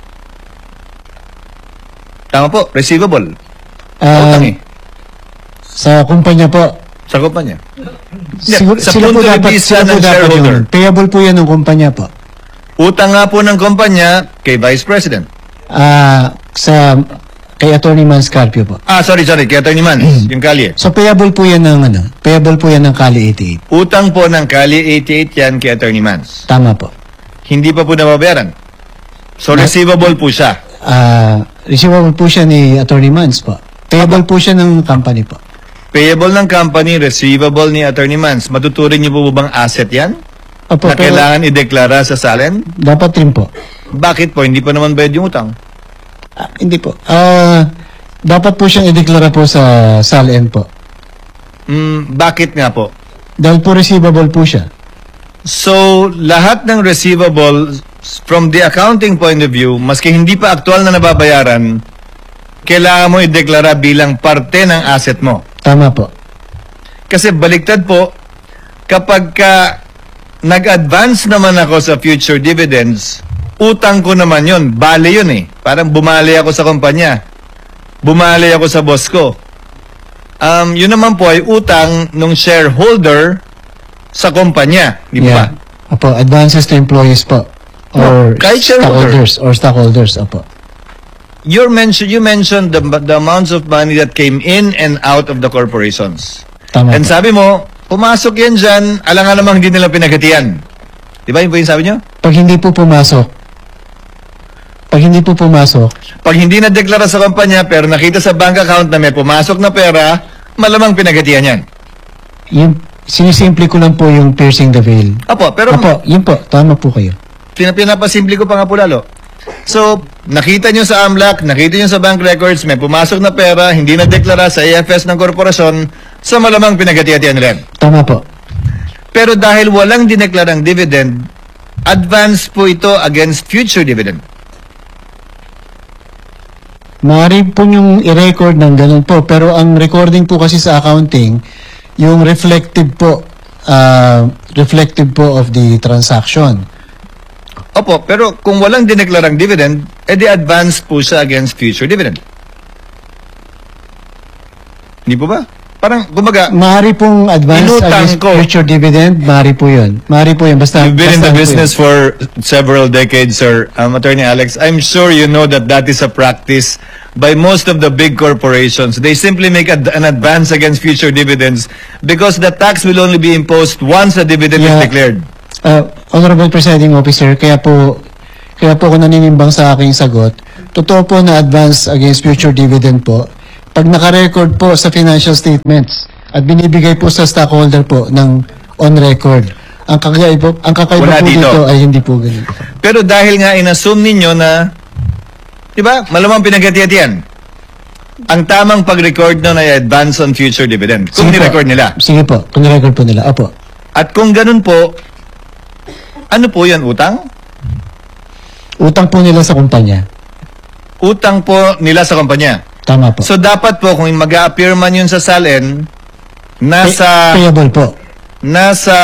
[SPEAKER 5] Tama po, receivable.
[SPEAKER 1] Ah,
[SPEAKER 5] Pautang eh.
[SPEAKER 1] sa kumpanya po,
[SPEAKER 5] Sa kumpanya.
[SPEAKER 1] siguro,
[SPEAKER 5] sa
[SPEAKER 1] sila po
[SPEAKER 5] punto de
[SPEAKER 1] dapat,
[SPEAKER 5] vista
[SPEAKER 1] sila po
[SPEAKER 5] ng
[SPEAKER 1] dapat
[SPEAKER 5] shareholder.
[SPEAKER 1] yun. Payable po yan ng kumpanya po.
[SPEAKER 5] Utang nga po ng kumpanya kay Vice President.
[SPEAKER 1] Ah, sa, kay Attorney Manscarpio po.
[SPEAKER 5] Ah, sorry, sorry, kay Attorney Mans, yung kalye.
[SPEAKER 1] So, payable po yan ng, ano, payable po yan ng Kali eighty-eight.
[SPEAKER 5] Utang po ng Kali eighty-eight yan kay Attorney Mans.
[SPEAKER 1] Tama po.
[SPEAKER 5] Hindi pa po nababayaran. So,
[SPEAKER 1] Na-
[SPEAKER 5] receivable po siya.
[SPEAKER 1] Ah, receivable po siya ni Attorney Mans po. Payable po siya ng company po.
[SPEAKER 5] Payable ng company, receivable ni Attorney Mans. Matuturing niyo po bang asset yan?
[SPEAKER 1] Opo,
[SPEAKER 5] Na
[SPEAKER 1] pero
[SPEAKER 5] kailangan ideklara sa salen?
[SPEAKER 1] dapat rin po.
[SPEAKER 5] Bakit po? Hindi pa naman bayad yung utang.
[SPEAKER 1] Ah, hindi po. Ah, dapat po siyang ideklara po sa S A L N po.
[SPEAKER 5] Mm, bakit nga po?
[SPEAKER 1] Dahil po receivable po siya.
[SPEAKER 5] So, lahat ng receivable, from the accounting point of view, maski hindi pa aktual na nababayaran, kailangan mo ideklara bilang parte ng asset mo.
[SPEAKER 1] Tama po.
[SPEAKER 5] Kasi baliktad po, kapag ka nag-advance naman ako sa future dividends, utang ko naman yun. Bale yun eh. Parang bumali ako sa kumpanya. Bumali ako sa boss ko. Um, yun naman po ay utang ng shareholder sa kumpanya. Di ba?
[SPEAKER 1] Yeah. Opo, advances to employees po. Or
[SPEAKER 5] No, kahit shareholder.
[SPEAKER 1] stockholders. Or stockholders, opo.
[SPEAKER 5] You mentioned, you mentioned the, the amounts of money that came in and out of the corporations.
[SPEAKER 1] Tama
[SPEAKER 5] And
[SPEAKER 1] po.
[SPEAKER 5] sabi mo, pumasok yan dyan, alangan namang hindi nila pinagatian. Di ba yun po yung sabi nyo?
[SPEAKER 1] Pag hindi po pumasok, pag hindi po pumasok,
[SPEAKER 5] Pag hindi na-deklara sa kumpanya pero nakita sa bank account na may pumasok na pera, malamang pinagatian yan.
[SPEAKER 1] yung, sinisimple ko lang po yung piercing the veil.
[SPEAKER 5] Apo, pero
[SPEAKER 1] Opo, yun po. Tama po kayo.
[SPEAKER 5] pina- pinapasimple ko pa nga po lalo. So, nakita nyo sa AMLAC, nakita nyo sa bank records, may pumasok na pera, hindi na-deklara sa A F S ng korporasyon, so malamang pinagatian nila yan.
[SPEAKER 1] Tama po.
[SPEAKER 5] Pero dahil walang dineklarang dividend, advance po ito against future dividend.
[SPEAKER 1] Maaari po yung i-record ng ganun po. Pero ang recording po kasi sa accounting, yung reflective po, ah, reflective po of the transaction.
[SPEAKER 5] Opo, pero kung walang dineklarang dividend, edi advance po siya against future dividend. Hindi po ba? Parang, kumbaga,
[SPEAKER 1] Maaari pong advance
[SPEAKER 5] Inutang
[SPEAKER 1] against
[SPEAKER 5] ko.
[SPEAKER 1] future dividend, maaari po yun. Maaari po yun. Basta,
[SPEAKER 5] you've been in
[SPEAKER 1] basta
[SPEAKER 5] the
[SPEAKER 1] ano po
[SPEAKER 5] business
[SPEAKER 1] yun.
[SPEAKER 5] for several decades, sir. Um, Attorney Alex, I'm sure you know that that is a practice by most of the big corporations. They simply make ad- an advance against future dividends because the tax will only be imposed once a dividend
[SPEAKER 1] Yeah.
[SPEAKER 5] is declared.
[SPEAKER 1] Uh, Honorable Presiding Officer, kaya po kaya po ako naninimbang sa aking sagot. Totoo po na advance against future dividend po. Pag naka-record po sa financial statements at binibigay po sa stockholder po ng on record. Ang kakaiba, ang kakaiba
[SPEAKER 5] Wala
[SPEAKER 1] po
[SPEAKER 5] dito.
[SPEAKER 1] dito ay hindi po ganun.
[SPEAKER 5] Pero dahil nga inassume ninyo na, di ba, malamang pinagkatiyatiyan. Ang tamang pag-record nun ay advance on future dividend. Kung
[SPEAKER 1] Sige po.
[SPEAKER 5] ni-record nila.
[SPEAKER 1] Sige po, kung record po nila. Opo.
[SPEAKER 5] At kung ganun po, ano po yan, utang?
[SPEAKER 1] Utang po nila sa kumpanya.
[SPEAKER 5] Utang po nila sa kumpanya.
[SPEAKER 1] Tama po.
[SPEAKER 5] So dapat po kung mag-a-appear man yun sa SALN, nasa
[SPEAKER 1] Pay- payable po.
[SPEAKER 5] nasa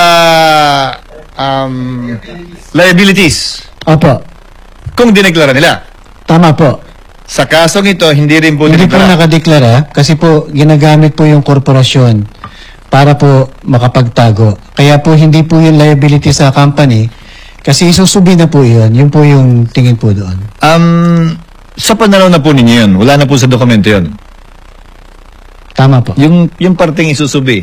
[SPEAKER 5] um, liabilities
[SPEAKER 1] Opo.
[SPEAKER 5] kung dineklara nila.
[SPEAKER 1] Tama po.
[SPEAKER 5] Sa kasong ito, hindi rin po
[SPEAKER 1] Hindi po
[SPEAKER 5] dineklara.
[SPEAKER 1] nakadeklara kasi po ginagamit po yung korporasyon para po makapagtago. Kaya po hindi po yung liability sa company kasi isusubi na po yun. Yun po yung tingin po doon.
[SPEAKER 5] Um, sa pananaw na po ninyo yun, wala na po sa dokumento yun.
[SPEAKER 1] Tama po.
[SPEAKER 5] Yung, yung parteng isusubi,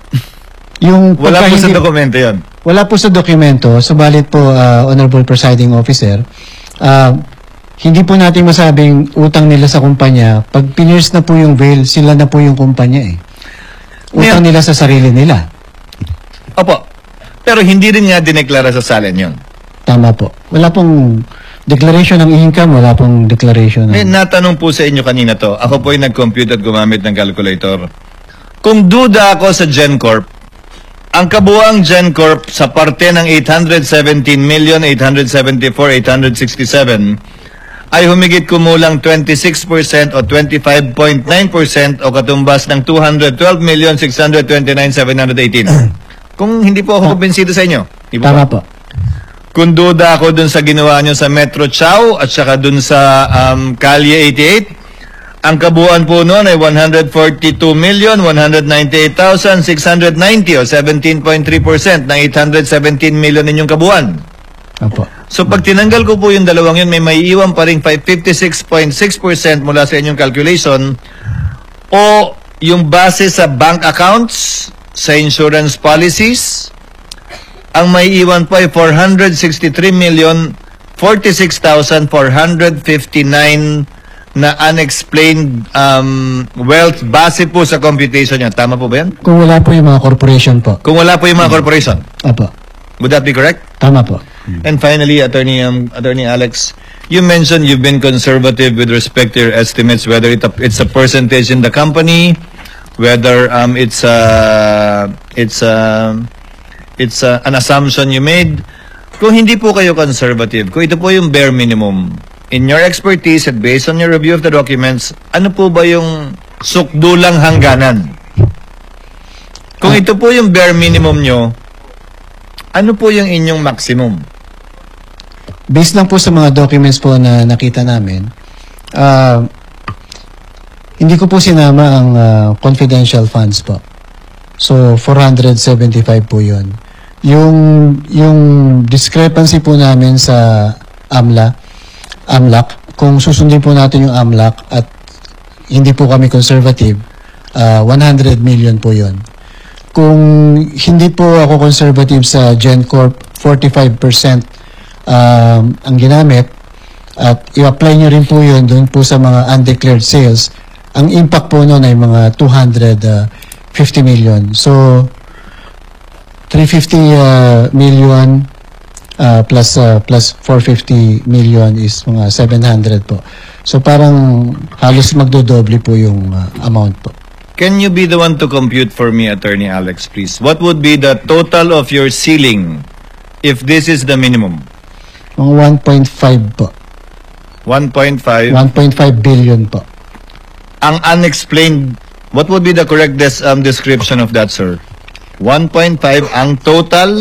[SPEAKER 1] Yung
[SPEAKER 5] wala
[SPEAKER 1] pagka
[SPEAKER 5] po sa
[SPEAKER 1] hindi-
[SPEAKER 5] dokumento yun.
[SPEAKER 1] Wala po sa dokumento, subalit po, uh, Honorable Presiding Officer, uh, hindi po natin masabing utang nila sa kumpanya. Pag pinierce na po yung veil, sila na po yung kumpanya eh. Utang
[SPEAKER 5] Ngayon-
[SPEAKER 1] nila sa sarili nila.
[SPEAKER 5] Opo. Pero hindi rin nga dineklara sa SALN yun.
[SPEAKER 1] Tama po. Wala pong declaration ng income, wala pong declaration
[SPEAKER 5] May
[SPEAKER 1] ng...
[SPEAKER 5] natanong po sa inyo kanina to. Ako po ay nag-compute at gumamit ng calculator. Kung duda ako sa GenCorp, ang kabuang GenCorp sa parte ng eight hundred seventeen million eight hundred seventy-four thousand eight hundred sixty-seven ay humigit kumulang twenty-six percent o twenty-five point nine percent o katumbas ng two hundred twelve million six hundred twenty-nine thousand seven hundred eighteen. Kung hindi po ako kumbinsido sa inyo. Di ba?
[SPEAKER 1] Tama po.
[SPEAKER 5] Kung duda ako dun sa ginawa nyo sa Metro Chow at saka dun sa um, Kalye eighty-eight, ang kabuuan po noon ay one hundred forty-two million one hundred ninety-eight thousand six hundred ninety o seventeen point three percent ng eight hundred seventeen million ninyong kabuuan.
[SPEAKER 1] Opo.
[SPEAKER 5] So pag tinanggal ko po yung dalawang yun, may maiiwan pa rin fifty-six point six percent mula sa inyong calculation o yung base sa bank accounts, sa insurance policies, ang may iwan po ay four hundred sixty-three million forty-six thousand four hundred fifty-nine na unexplained um, wealth base po sa computation niya. Tama po ba yan?
[SPEAKER 1] Kung wala po yung mga corporation po.
[SPEAKER 5] Kung wala po yung mga corporation.
[SPEAKER 1] Opo.
[SPEAKER 5] Would that be correct?
[SPEAKER 1] Tama po.
[SPEAKER 5] And finally, Attorney um, Attorney Alex, you mentioned you've been conservative with respect to your estimates, whether it, it's a percentage in the company, whether um, it's a, it's a, it's a, an assumption you made. Kung hindi po kayo conservative, kung ito po yung bare minimum, in your expertise and based on your review of the documents, ano po ba yung sukdulang hangganan? Kung ito po yung bare minimum nyo, ano po yung inyong maximum?
[SPEAKER 1] Based lang po sa mga documents po na nakita namin, ah, hindi ko po sinama ang ah, confidential funds po. So, four hundred seventy-five po yun. Yung, yung discrepancy po namin sa AMLA, AMLAC, kung susundin po natin yung AMLAC at hindi po kami conservative, ah, one hundred million po yun. Kung hindi po ako conservative sa GenCorp, forty-five percent um, ang ginamit at i-apply nyo rin po yun doon po sa mga undeclared sales, ang impact po noon ay mga two hundred fifty million. So, three hundred fifty uh, million uh, plus uh, plus four hundred fifty million is mga seven hundred po. So, parang halos magdodoble po yung uh, amount po.
[SPEAKER 5] Can you be the one to compute for me, Attorney Alex, please? What would be the total of your ceiling if this is the minimum?
[SPEAKER 1] Mga one point five po.
[SPEAKER 5] one point five?
[SPEAKER 1] one point five billion po.
[SPEAKER 5] Ang unexplained, what would be the correct des, um, description of that, sir? one point five ang total?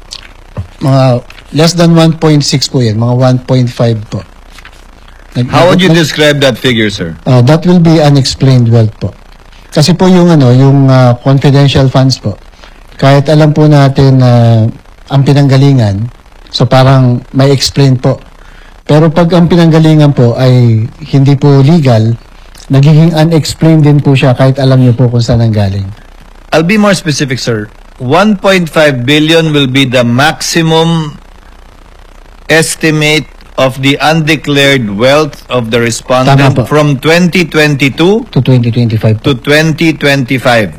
[SPEAKER 1] Mga less than one point six po yan. Mga one point five po. Nag-
[SPEAKER 5] How would you
[SPEAKER 1] nag-
[SPEAKER 5] describe that figure, sir?
[SPEAKER 1] Uh, that will be unexplained wealth po. Kasi po yung ano, yung ah, confidential funds po, kahit alam po natin na ang pinanggalingan, so parang may explain po. Pero pag ang pinanggalingan po ay hindi po legal, nagiging unexplained din po siya kahit alam niyo po kung saan ang galing.
[SPEAKER 5] I'll be more specific, sir. one point five billion will be the maximum estimate of the undeclared wealth of the
[SPEAKER 1] Tama
[SPEAKER 5] respondent
[SPEAKER 1] po.
[SPEAKER 5] from twenty twenty-two
[SPEAKER 1] To twenty twenty-five po.
[SPEAKER 5] to twenty twenty-five.